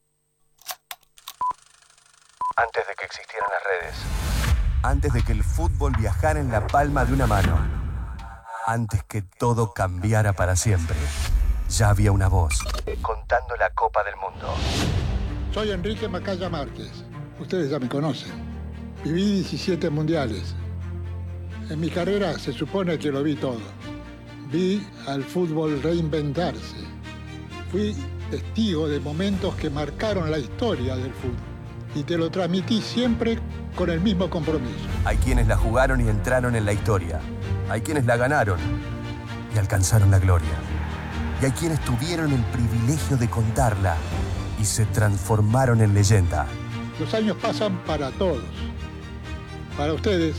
Antes de que existieran las redes. Antes de que el fútbol viajara en la palma de una mano. Antes que todo cambiara para siempre, ya había una voz contando la Copa del Mundo. Soy Enrique Macaya Márquez. Ustedes ya me conocen. Viví diecisiete mundiales. En mi carrera se supone que lo vi todo. Vi al fútbol reinventarse. Fui testigo de momentos que marcaron la historia del fútbol. Y te lo transmití siempre con el mismo compromiso. Hay quienes la jugaron y entraron en la historia. Hay quienes la ganaron y alcanzaron la gloria. Y hay quienes tuvieron el privilegio de contarla y se transformaron en leyenda. Los años pasan para todos. Para ustedes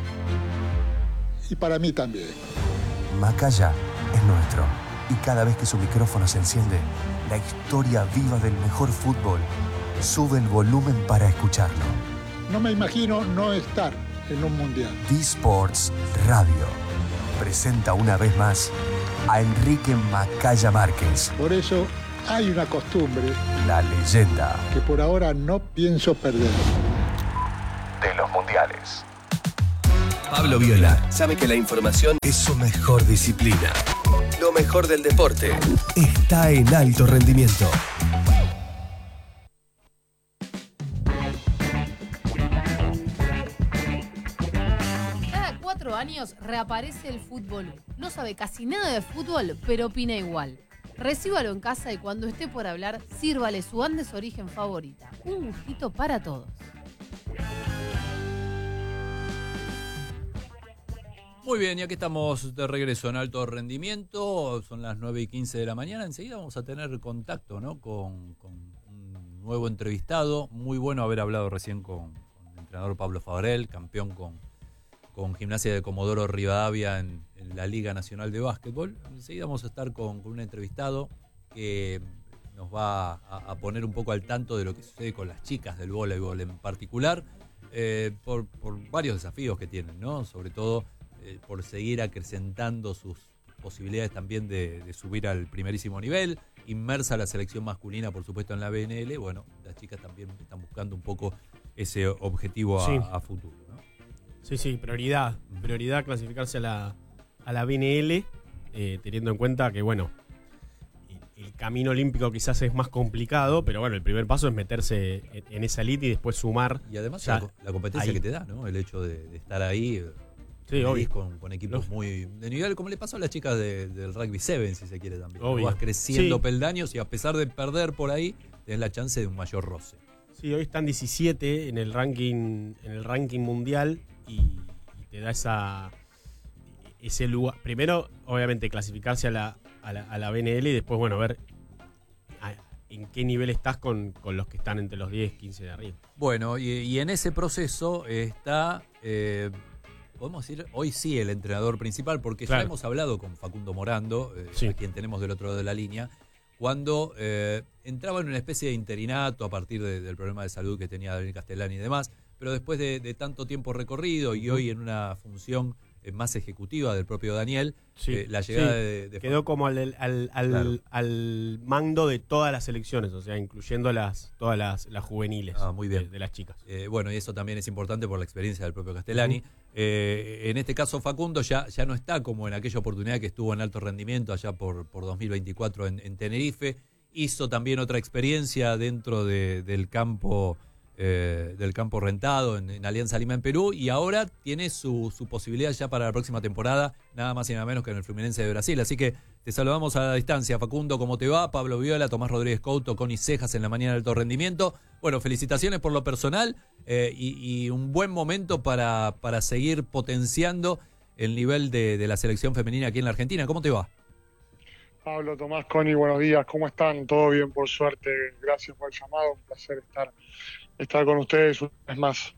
y para mí también. Macaya es nuestro. Y cada vez que su micrófono se enciende, la historia viva del mejor fútbol sube el volumen para escucharlo. No me imagino no estar en un mundial. D-Sports Radio presenta una vez más a Enrique Macaya Márquez. Por eso hay una costumbre la leyenda que por ahora no pienso perder. de los mundiales. Pablo Viola sabe que la información es su mejor disciplina. Lo mejor del deporte está en Alto Rendimiento. Cada cuatro años reaparece el Fútbol. No sabe casi nada de fútbol, pero opina igual. Recíbalo en casa y cuando esté por hablar, sírvale su Andes Origen favorita. Un gustito para todos. Muy bien, y aquí estamos de regreso en Alto Rendimiento, son las nueve y quince de la mañana, enseguida vamos a tener contacto, ¿no? con, con un nuevo entrevistado, muy bueno haber hablado recién con, con el entrenador Pablo Fabrel, campeón con, con Gimnasia de Comodoro Rivadavia en, en la Liga Nacional de Básquetbol. Enseguida vamos a estar con, con un entrevistado que nos va a, a poner un poco al tanto de lo que sucede con las chicas del voleibol en particular, eh, por, por varios desafíos que tienen, ¿no? Sobre todo Eh, por seguir acrecentando sus posibilidades también de, de subir al primerísimo nivel, inmersa la selección masculina, por supuesto, en la B N L. Bueno, las chicas también están buscando un poco ese objetivo a, sí. a futuro, ¿no? Sí, sí, prioridad. Prioridad clasificarse a la, a la B N L, eh, teniendo en cuenta que, bueno, el, el camino olímpico quizás es más complicado, pero bueno, el primer paso es meterse en, en esa elite y después sumar. Y además ya, la, la competencia ahí. que te da, ¿no? El hecho de, de estar ahí. Sí, obvio. Con, con equipos muy de nivel, como le pasó a las chicas de, del rugby siete, si se quiere también. Obvio. Vas creciendo Sí. peldaños y a pesar de perder por ahí, tenés la chance de un mayor roce. Sí, hoy están diecisiete en el ranking, en el ranking mundial y, y te da esa ese lugar. Primero, obviamente, clasificarse a la, a la, a la B N L y después, bueno, ver a, en qué nivel estás con, con los que están entre los diez, quince de arriba. Bueno, y, y en ese proceso está... Eh, podemos decir, hoy sí el entrenador principal, porque claro. ya hemos hablado con Facundo Morando, eh, sí. a quien tenemos del otro lado de la línea, cuando eh, entraba en una especie de interinato a partir de, del problema de salud que tenía Daniel Castellani y demás, pero después de, de tanto tiempo recorrido y hoy en una función eh, más ejecutiva del propio Daniel, sí. eh, la llegada sí. de, de... Quedó como al, al, al, claro. al mando de todas las selecciones, o sea, incluyendo las todas las, las juveniles ah, muy bien. De, de las chicas. Eh, bueno, y eso también es importante por la experiencia del propio Castellani. Uh-huh. Eh, en este caso Facundo ya, ya no está como en aquella oportunidad que estuvo en alto rendimiento allá por, por dos mil veinticuatro en, en Tenerife. Hizo también otra experiencia dentro de, del campo eh, del campo rentado en, en Alianza Lima en Perú y ahora tiene su, su posibilidad ya para la próxima temporada, nada más y nada menos que en el Fluminense de Brasil. Así que te saludamos a la distancia. Facundo, ¿cómo te va? Pablo Viola, Tomás Rodríguez Couto, Connie Cejas en la mañana de alto rendimiento. Bueno, felicitaciones por lo personal eh, y, y un buen momento para, para seguir potenciando el nivel de, de la selección femenina aquí en la Argentina. ¿Cómo te va? Pablo, Tomás, Connie, buenos días. ¿Cómo están? Todo bien, por suerte. Gracias por el llamado. Un placer estar, estar con ustedes una vez más.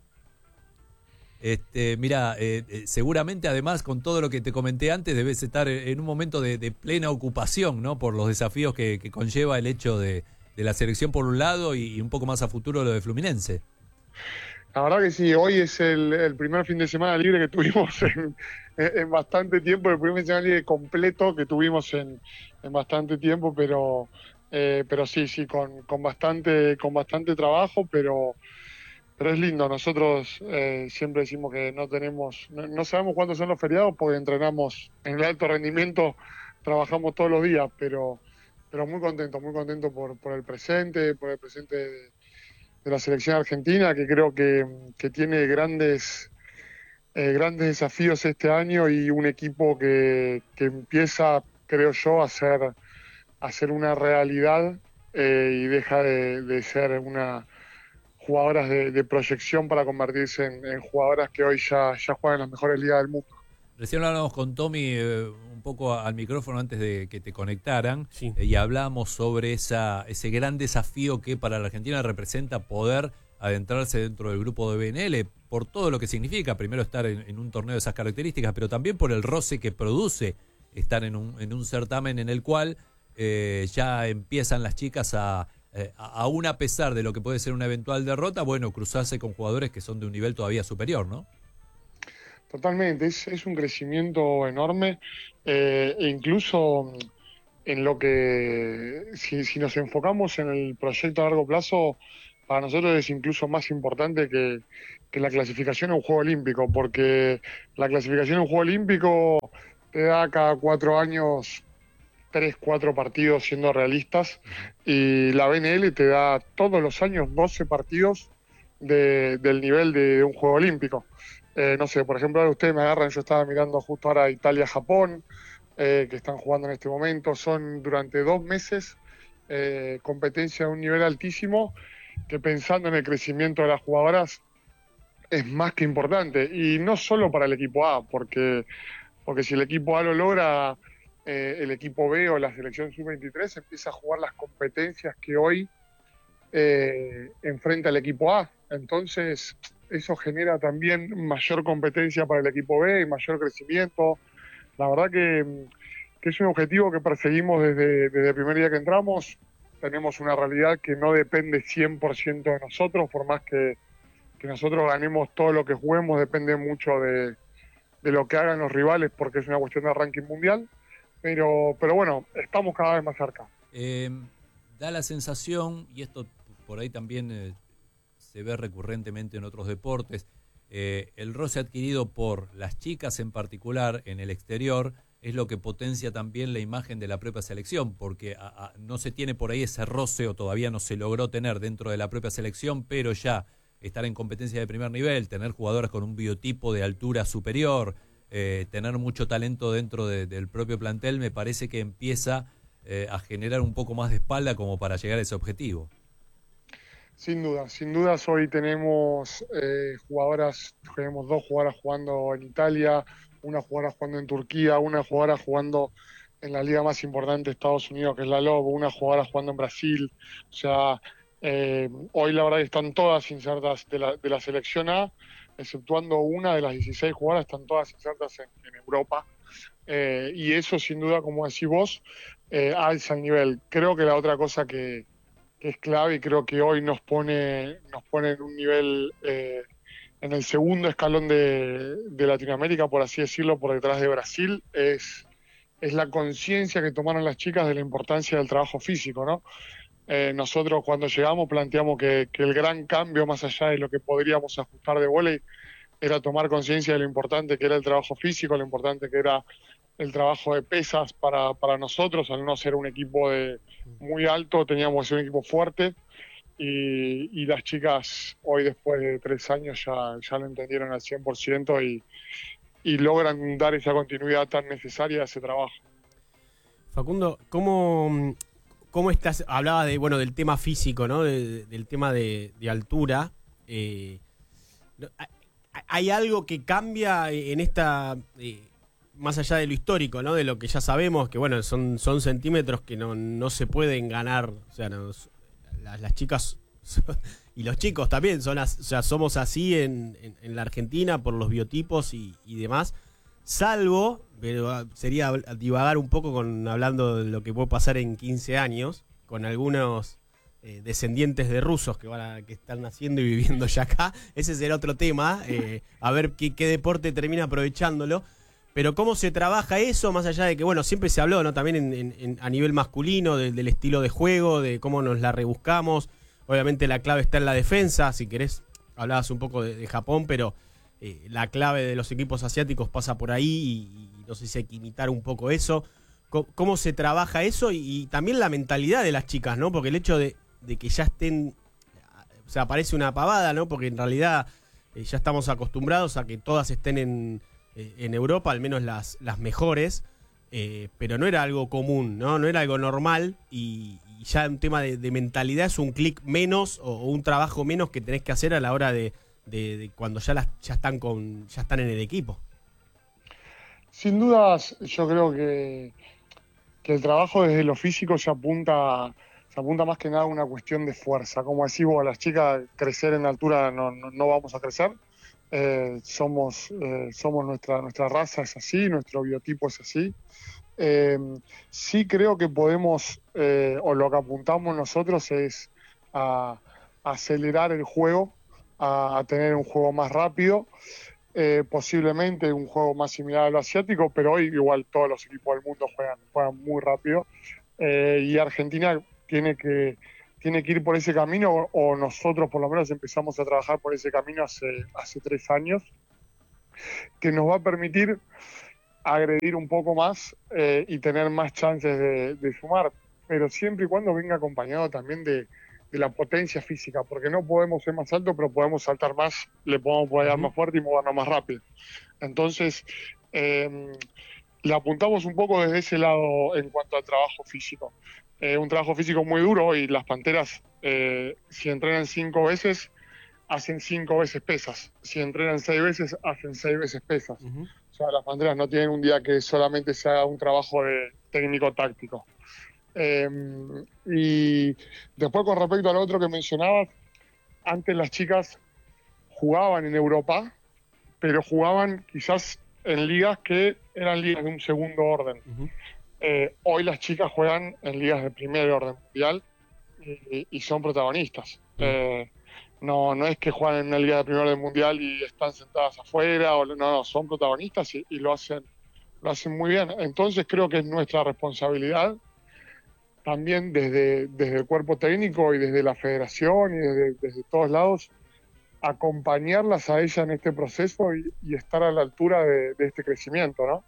Este, mira, eh, eh, seguramente además con todo lo que te comenté antes debes estar en un momento de, de plena ocupación, ¿no? Por los desafíos que, que conlleva el hecho de, de la selección por un lado y, y un poco más a futuro lo de Fluminense. La verdad que sí, hoy es el, el primer fin de semana libre que tuvimos en, en bastante tiempo, el primer fin de semana libre completo que tuvimos en, en bastante tiempo, pero eh, pero sí, sí, con, con bastante con bastante trabajo, pero pero es lindo. Nosotros eh, siempre decimos que no tenemos, no, no sabemos cuándo son los feriados porque entrenamos en el alto rendimiento, trabajamos todos los días, pero pero muy contento, muy contento por, por el presente, por el presente de, de la selección argentina, que creo que, que tiene grandes eh, grandes desafíos este año y un equipo que, que empieza, creo yo, a ser, a ser una realidad eh, y deja de, de ser una jugadoras de, de proyección para convertirse en, en jugadoras que hoy ya, ya juegan en las mejores ligas del mundo. Recién hablábamos con Tommy eh, un poco al micrófono antes de que te conectaran sí. eh, y hablamos sobre esa, ese gran desafío que para la Argentina representa poder adentrarse dentro del grupo de B N L por todo lo que significa, primero estar en, en un torneo de esas características, pero también por el roce que produce estar en un, en un certamen en el cual eh, ya empiezan las chicas a, eh, aún a pesar de lo que puede ser una eventual derrota, bueno, cruzarse con jugadores que son de un nivel todavía superior, ¿no? Totalmente, es, es un crecimiento enorme eh, e incluso en lo que, si, si nos enfocamos en el proyecto a largo plazo, para nosotros es incluso más importante que, que la clasificación a un Juego Olímpico, porque la clasificación a un Juego Olímpico te da cada cuatro años tres, cuatro partidos siendo realistas, y la B N L te da todos los años doce partidos de, del nivel de, de un Juego Olímpico. Eh, no sé, por ejemplo, ahora ustedes me agarran, yo estaba mirando justo ahora Italia-Japón, eh, que están jugando en este momento, son durante dos meses eh, competencia de un nivel altísimo, que pensando en el crecimiento de las jugadoras es más que importante, y no solo para el equipo A, porque, porque si el equipo A lo logra, eh, el equipo B o la selección sub veintitrés empieza a jugar las competencias que hoy eh, enfrenta el equipo A, entonces eso genera también mayor competencia para el equipo B y mayor crecimiento. La verdad que, que es un objetivo que perseguimos desde, desde el primer día que entramos. Tenemos una realidad que no depende cien por ciento de nosotros, por más que, que nosotros ganemos todo lo que juguemos, depende mucho de, de lo que hagan los rivales, porque es una cuestión de ranking mundial, pero, pero bueno, estamos cada vez más cerca. Eh, da la sensación, y esto por ahí también eh, se ve recurrentemente en otros deportes, eh, el roce adquirido por las chicas en particular en el exterior es lo que potencia también la imagen de la propia selección, porque a, a, no se tiene por ahí ese roce, o todavía no se logró tener dentro de la propia selección, pero ya estar en competencia de primer nivel, tener jugadoras con un biotipo de altura superior, eh, tener mucho talento dentro de, del propio plantel, me parece que empieza eh, a generar un poco más de espalda como para llegar a ese objetivo. Sin duda, sin dudas hoy tenemos eh, jugadoras, tenemos dos jugadoras jugando en Italia, una jugadora jugando en Turquía, una jugadora jugando en la liga más importante de Estados Unidos, que es la Lobo, una jugadora jugando en Brasil. O sea, eh, hoy la verdad que están todas insertas de la, de la selección A, exceptuando una de las dieciséis jugadoras, están todas insertas en, en Europa. Eh, y eso, sin duda, como decís vos, eh, alza el nivel. Creo que la otra cosa que, que es clave, y creo que hoy nos pone, nos pone en un nivel... Eh, en el segundo escalón de, de Latinoamérica, por así decirlo, por detrás de Brasil, es, es la conciencia que tomaron las chicas de la importancia del trabajo físico, ¿no? Eh, nosotros cuando llegamos planteamos que, que el gran cambio, más allá de lo que podríamos ajustar de vóley, era tomar conciencia de lo importante que era el trabajo físico, lo importante que era el trabajo de pesas para, para nosotros. Al no ser un equipo de muy alto, teníamos que ser un equipo fuerte. Y, y las chicas hoy, después de tres años, ya, ya lo entendieron al cien por ciento y, y logran dar esa continuidad tan necesaria a ese trabajo. Facundo, ¿cómo, cómo estás? Hablaba de, bueno, del tema físico, ¿no? De, del tema de, de altura. Eh, ¿Hay algo que cambia en esta, eh, más allá de lo histórico, ¿no? De lo que ya sabemos, que bueno, son, son centímetros que no, no se pueden ganar, o sea, no, Las, las chicas y los chicos también son, o sea, somos así en, en, en la Argentina por los biotipos y, y demás, salvo, pero sería divagar un poco con hablando de lo que puede pasar en quince años con algunos eh, descendientes de rusos que van a, que están naciendo y viviendo ya acá. Ese será otro tema, eh, a ver qué, qué deporte termina aprovechándolo. Pero cómo se trabaja eso, más allá de que, bueno, siempre se habló, ¿no? También en, en, en, a nivel masculino, de, del estilo de juego, de cómo nos la rebuscamos. Obviamente la clave está en la defensa, si querés, hablabas un poco de, de Japón, pero eh, la clave de los equipos asiáticos pasa por ahí y, y no sé si hay que imitar un poco eso. ¿Cómo, cómo se trabaja eso? Y, y también la mentalidad de las chicas, ¿no? Porque el hecho de, de que ya estén, o sea, parece una pavada, ¿no? Porque en realidad eh, ya estamos acostumbrados a que todas estén en... en Europa, al menos las, las mejores, eh, pero no era algo común, ¿no? No era algo normal, y, y ya un tema de, de mentalidad es un clic menos o, o un trabajo menos que tenés que hacer a la hora de, de, de cuando ya las ya están con ya están en el equipo. Sin dudas, yo creo que, que el trabajo desde lo físico se apunta se apunta más que nada a una cuestión de fuerza. Como decís vos, las chicas crecer en altura no, no, no vamos a crecer. Eh, somos eh, somos nuestra nuestra raza es así, nuestro biotipo es así. Eh, sí creo que podemos, eh, o lo que apuntamos nosotros es a, a acelerar el juego, a, a tener un juego más rápido. eh, posiblemente un juego más similar a lo asiático, pero hoy igual todos los equipos del mundo juegan, juegan muy rápido. Eh, y Argentina tiene que, tiene que ir por ese camino, o, o nosotros por lo menos empezamos a trabajar por ese camino hace, hace tres años, que nos va a permitir agredir un poco más eh, y tener más chances de, de sumar, pero siempre y cuando venga acompañado también de, de la potencia física, porque no podemos ser más altos, pero podemos saltar más, le podemos poder dar más fuerte y movernos más rápido. Entonces, eh, le apuntamos un poco desde ese lado en cuanto al trabajo físico. Eh, un trabajo físico muy duro, y las Panteras, eh, si entrenan cinco veces, hacen cinco veces pesas. Si entrenan seis veces, hacen seis veces pesas. Uh-huh. O sea, las Panteras no tienen un día que solamente se haga un trabajo de técnico-táctico. Eh, y después, con respecto al otro que mencionabas, antes las chicas jugaban en Europa, pero jugaban quizás en ligas que eran ligas de un segundo orden. Uh-huh. Eh, hoy las chicas juegan en ligas de primer orden mundial y, y son protagonistas. Uh-huh. Eh, no, no es que juegan en una liga de primer orden mundial y están sentadas afuera, o no, no, son protagonistas y, y lo hacen, lo hacen muy bien. Entonces creo que es nuestra responsabilidad también desde, desde el cuerpo técnico y desde la federación y desde, desde todos lados, acompañarlas a ella en este proceso y, y estar a la altura de, de este crecimiento, ¿no?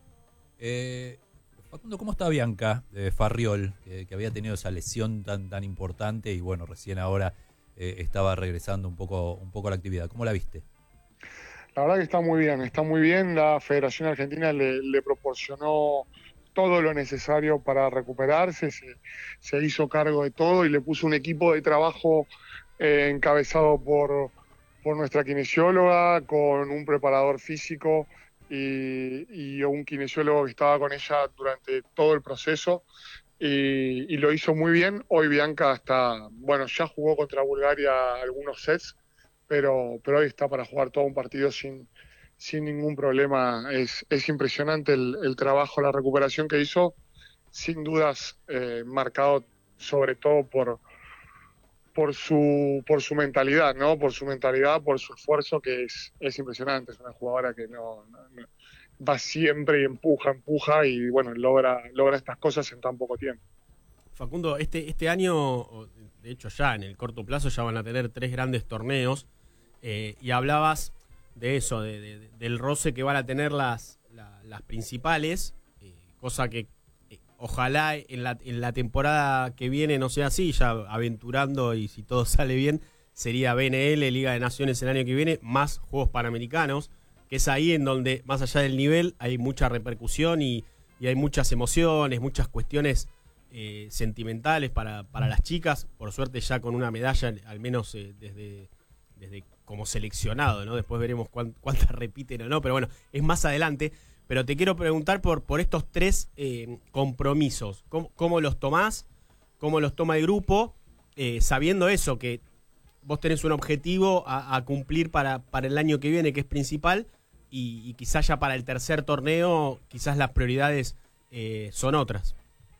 Eh, Facundo, ¿cómo está Bianca de Farriol, que, que había tenido esa lesión tan tan importante y bueno, recién ahora eh, estaba regresando un poco, un poco a la actividad? ¿Cómo la viste? La verdad que está muy bien, está muy bien. La Federación Argentina le, le proporcionó todo lo necesario para recuperarse, se, se hizo cargo de todo y le puso un equipo de trabajo eh, encabezado por, por nuestra kinesióloga, con un preparador físico y, y un kinesiólogo que estaba con ella durante todo el proceso y, y lo hizo muy bien. Hoy Bianca está, bueno, ya jugó contra Bulgaria algunos sets, pero, pero hoy está para jugar todo un partido sin... sin ningún problema. Es, es impresionante el, el trabajo, la recuperación que hizo, sin dudas eh, marcado sobre todo por, por, su, por su mentalidad, ¿no? Por su mentalidad, por su esfuerzo, que es, es impresionante. Es una jugadora que no, no, no va siempre y empuja, empuja y bueno, logra, logra estas cosas en tan poco tiempo. Facundo, este, este año, de hecho ya en el corto plazo ya van a tener tres grandes torneos eh, y hablabas de eso, de, de, del roce que van a tener las, la, las principales, eh, cosa que eh, ojalá en la, en la temporada que viene no sea así, ya aventurando y si todo sale bien, sería B N L, Liga de Naciones el año que viene, más Juegos Panamericanos, que es ahí en donde, más allá del nivel, hay mucha repercusión y, y hay muchas emociones, muchas cuestiones eh, sentimentales para, para las chicas, por suerte ya con una medalla, al menos eh, desde... desde como seleccionado, ¿no? Después veremos cuán, cuántas repiten o no, pero bueno, es más adelante. Pero te quiero preguntar por, por estos tres eh, compromisos. ¿Cómo, ¿Cómo los tomás? ¿Cómo los toma el grupo? Eh, sabiendo eso, que vos tenés un objetivo a, a cumplir para, para el año que viene, que es principal, y, y quizás ya para el tercer torneo, quizás las prioridades eh, son otras.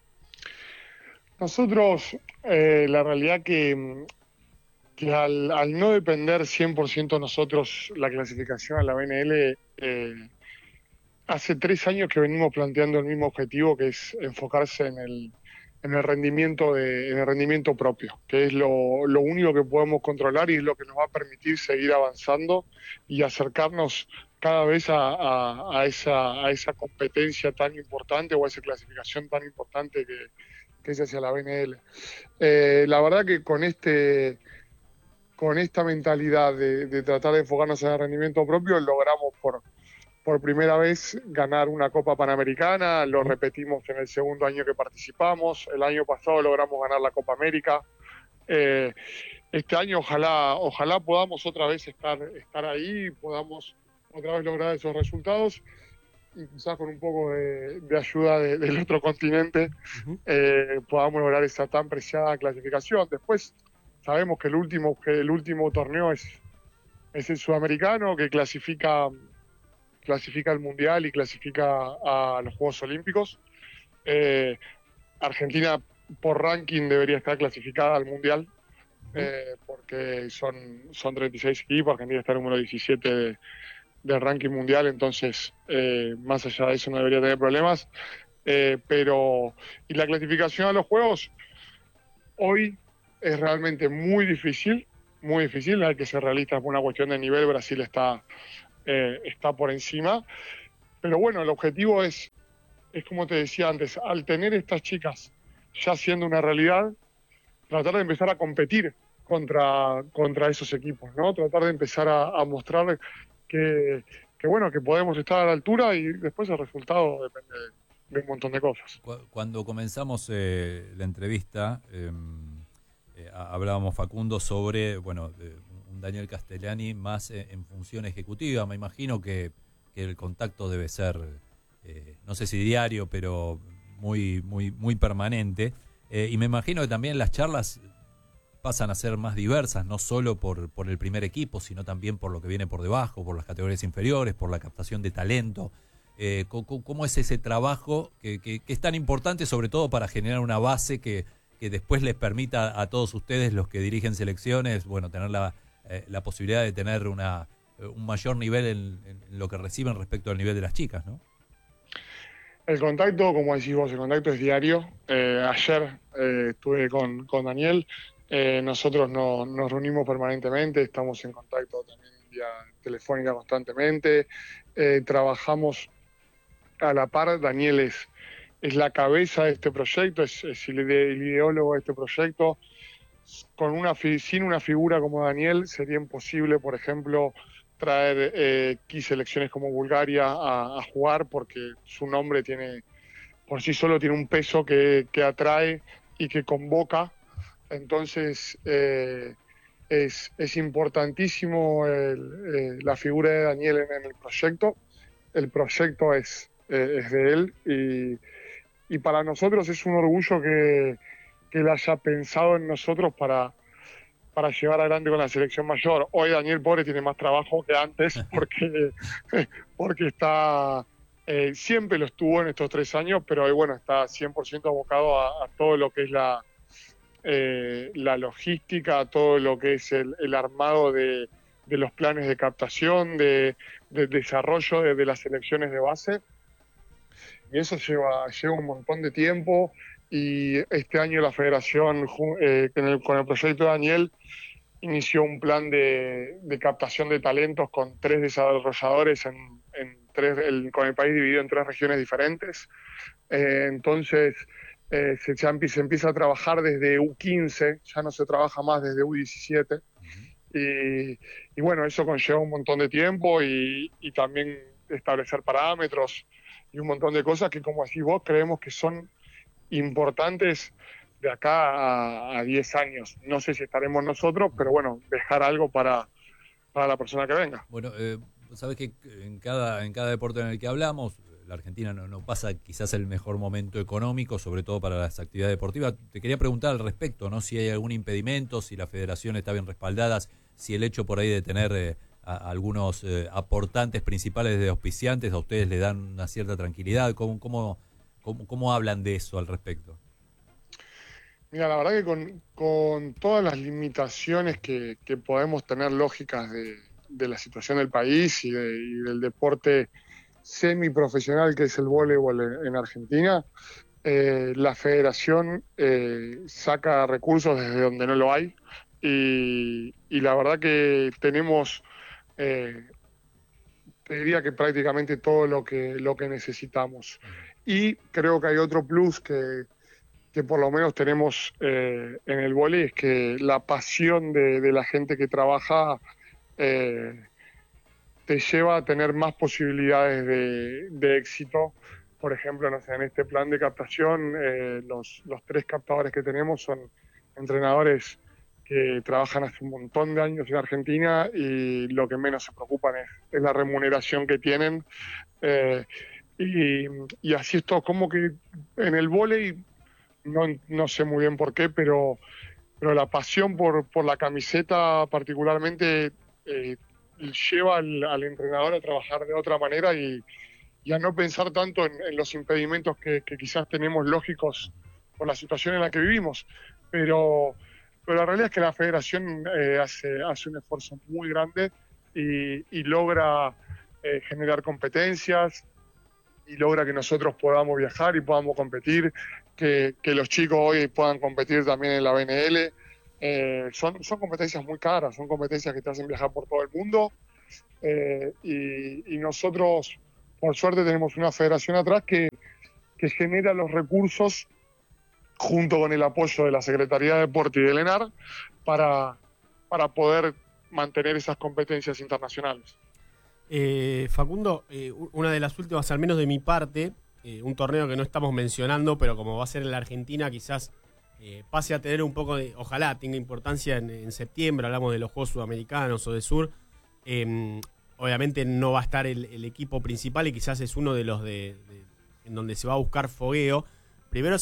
Nosotros, eh, la realidad que... que al, al no depender cien por ciento nosotros la clasificación a la B N L, eh, hace tres años que venimos planteando el mismo objetivo, que es enfocarse en el, en el rendimiento de, en el rendimiento propio, que es lo, lo único que podemos controlar y es lo que nos va a permitir seguir avanzando y acercarnos cada vez a, a, a, esa, a esa competencia tan importante o a esa clasificación tan importante que, que es hacia la B N L. Eh, la verdad que con este... con esta mentalidad de, de tratar de enfocarnos en el rendimiento propio, logramos por, por primera vez ganar una Copa Panamericana, lo repetimos en el segundo año que participamos, el año pasado logramos ganar la Copa América, eh, este año ojalá ojalá podamos otra vez estar, estar ahí, podamos otra vez lograr esos resultados, y quizás con un poco de, de ayuda de, del otro continente uh-huh. eh, podamos lograr esa tan preciada clasificación. Después sabemos que el último, que el último torneo es, es el sudamericano, que clasifica, clasifica al Mundial y clasifica a los Juegos Olímpicos. Eh, Argentina, por ranking, debería estar clasificada al Mundial, eh, porque son, son treinta y seis equipos, Argentina está número diecisiete de, del ranking mundial, entonces eh, más allá de eso no debería tener problemas. Eh, pero, y la clasificación a los Juegos hoy es realmente muy difícil, muy difícil, hay que ser realistas por una cuestión de nivel, Brasil está, eh, está por encima, pero bueno, el objetivo es, es como te decía antes, al tener estas chicas ya siendo una realidad, tratar de empezar a competir contra, contra esos equipos, ¿no? Tratar de empezar a, a mostrar que, que, bueno, que podemos estar a la altura y después el resultado depende de, de un montón de cosas. Cuando comenzamos eh, la entrevista, eh, eh, hablábamos, Facundo, sobre, bueno, eh, un Daniel Castellani más eh, en función ejecutiva. Me imagino que, que el contacto debe ser, eh, no sé si diario, pero muy, muy, muy permanente. Eh, y me imagino que también las charlas pasan a ser más diversas, no solo por, por el primer equipo, sino también por lo que viene por debajo, por las categorías inferiores, por la captación de talento. Eh, ¿cómo, ¿Cómo es ese trabajo que, que, que es tan importante, sobre todo para generar una base que, que después les permita a todos ustedes, los que dirigen selecciones, bueno, tener la, eh, la posibilidad de tener una, un mayor nivel en, en lo que reciben respecto al nivel de las chicas, ¿no? El contacto, como decís vos, el contacto es diario. Eh, ayer eh, estuve con, con Daniel. Eh, nosotros no, nos reunimos permanentemente, estamos en contacto también vía telefónica constantemente. Eh, trabajamos a la par. Daniel es, es la cabeza de este proyecto, es, es el, ide, el ideólogo de este proyecto. Con una, sin una figura como Daniel sería imposible, por ejemplo, traer eh, X selecciones como Bulgaria a, a jugar, porque su nombre tiene, por sí solo tiene un peso que, que atrae y que convoca. Entonces eh, es, es importantísimo el, eh, la figura de Daniel en, en el proyecto. El proyecto es, eh, es de él y, y para nosotros es un orgullo que, que él haya pensado en nosotros para para llevar adelante con la selección mayor. Hoy Daniel, pobre, tiene más trabajo que antes porque, porque está, eh, siempre lo estuvo en estos tres años, pero hoy, bueno, está cien por ciento abocado a, a todo lo que es la, eh, la logística, a todo lo que es el, el armado de, de los planes de captación, de, de desarrollo de, de las selecciones de base. Y eso lleva, lleva un montón de tiempo. Y este año la federación, eh, con, el, con el proyecto de Daniel, inició un plan de, de captación de talentos con tres desarrolladores en, en tres, el, con el país dividido en tres regiones diferentes. Eh, entonces eh, se, ya empieza, se empieza a trabajar desde U quince, ya no se trabaja más desde U diecisiete. Y, y bueno, eso conlleva un montón de tiempo y, y también establecer parámetros y un montón de cosas que, como decís vos, creemos que son importantes de acá a, a diez años. No sé si estaremos nosotros, pero bueno, dejar algo para, para la persona que venga. Bueno, eh, sabes que en cada, en cada deporte en el que hablamos, la Argentina no, no pasa quizás el mejor momento económico, sobre todo para las actividades deportivas. Te quería preguntar al respecto, ¿no? Si hay algún impedimento, si la federación está bien respaldada, si el hecho por ahí de tener eh, a, a algunos eh, aportantes principales de auspiciantes a ustedes le dan una cierta tranquilidad. ¿Cómo, cómo ¿Cómo, ¿Cómo hablan de eso al respecto? Mira, la verdad que con, con todas las limitaciones que, que podemos tener lógicas de, de la situación del país y, de, y del deporte semiprofesional que es el voleibol en, en Argentina, eh, la federación eh, saca recursos desde donde no lo hay y, y la verdad que tenemos... Eh, te diría que prácticamente todo lo que, lo que necesitamos. Y creo que hay otro plus que, que por lo menos tenemos eh, en el vóley, es que la pasión de, de la gente que trabaja eh, te lleva a tener más posibilidades de, de éxito. Por ejemplo, no sé, en este plan de captación, eh, los, los tres captadores que tenemos son entrenadores que trabajan hace un montón de años en Argentina y lo que menos se preocupan es, es la remuneración que tienen. Eh, Y, y así es todo, como que en el vóley, no, no sé muy bien por qué, pero, pero la pasión por, por la camiseta particularmente eh, lleva al, al entrenador a trabajar de otra manera y, y a no pensar tanto en, en los impedimentos que, que quizás tenemos lógicos por la situación en la que vivimos. Pero, pero la realidad es que la federación eh, hace, hace un esfuerzo muy grande y, y logra... eh, generar competencias y logra que nosotros podamos viajar y podamos competir, que, que los chicos hoy puedan competir también en la B N L. Eh, son, son competencias muy caras, son competencias que te hacen viajar por todo el mundo eh, y, y nosotros, por suerte, tenemos una federación atrás que, que genera los recursos junto con el apoyo de la Secretaría de Deporte y del ENAR para, para poder mantener esas competencias internacionales. Eh, Facundo, eh, una de las últimas, al menos de mi parte, eh, un torneo que no estamos mencionando, pero como va a ser en la Argentina, quizás eh, pase a tener un poco de, ojalá tenga importancia en, en septiembre, hablamos de los Juegos Sudamericanos o de Sur. Eh, obviamente no va a estar el, el equipo principal y quizás es uno de los de, de en donde se va a buscar fogueo. Primero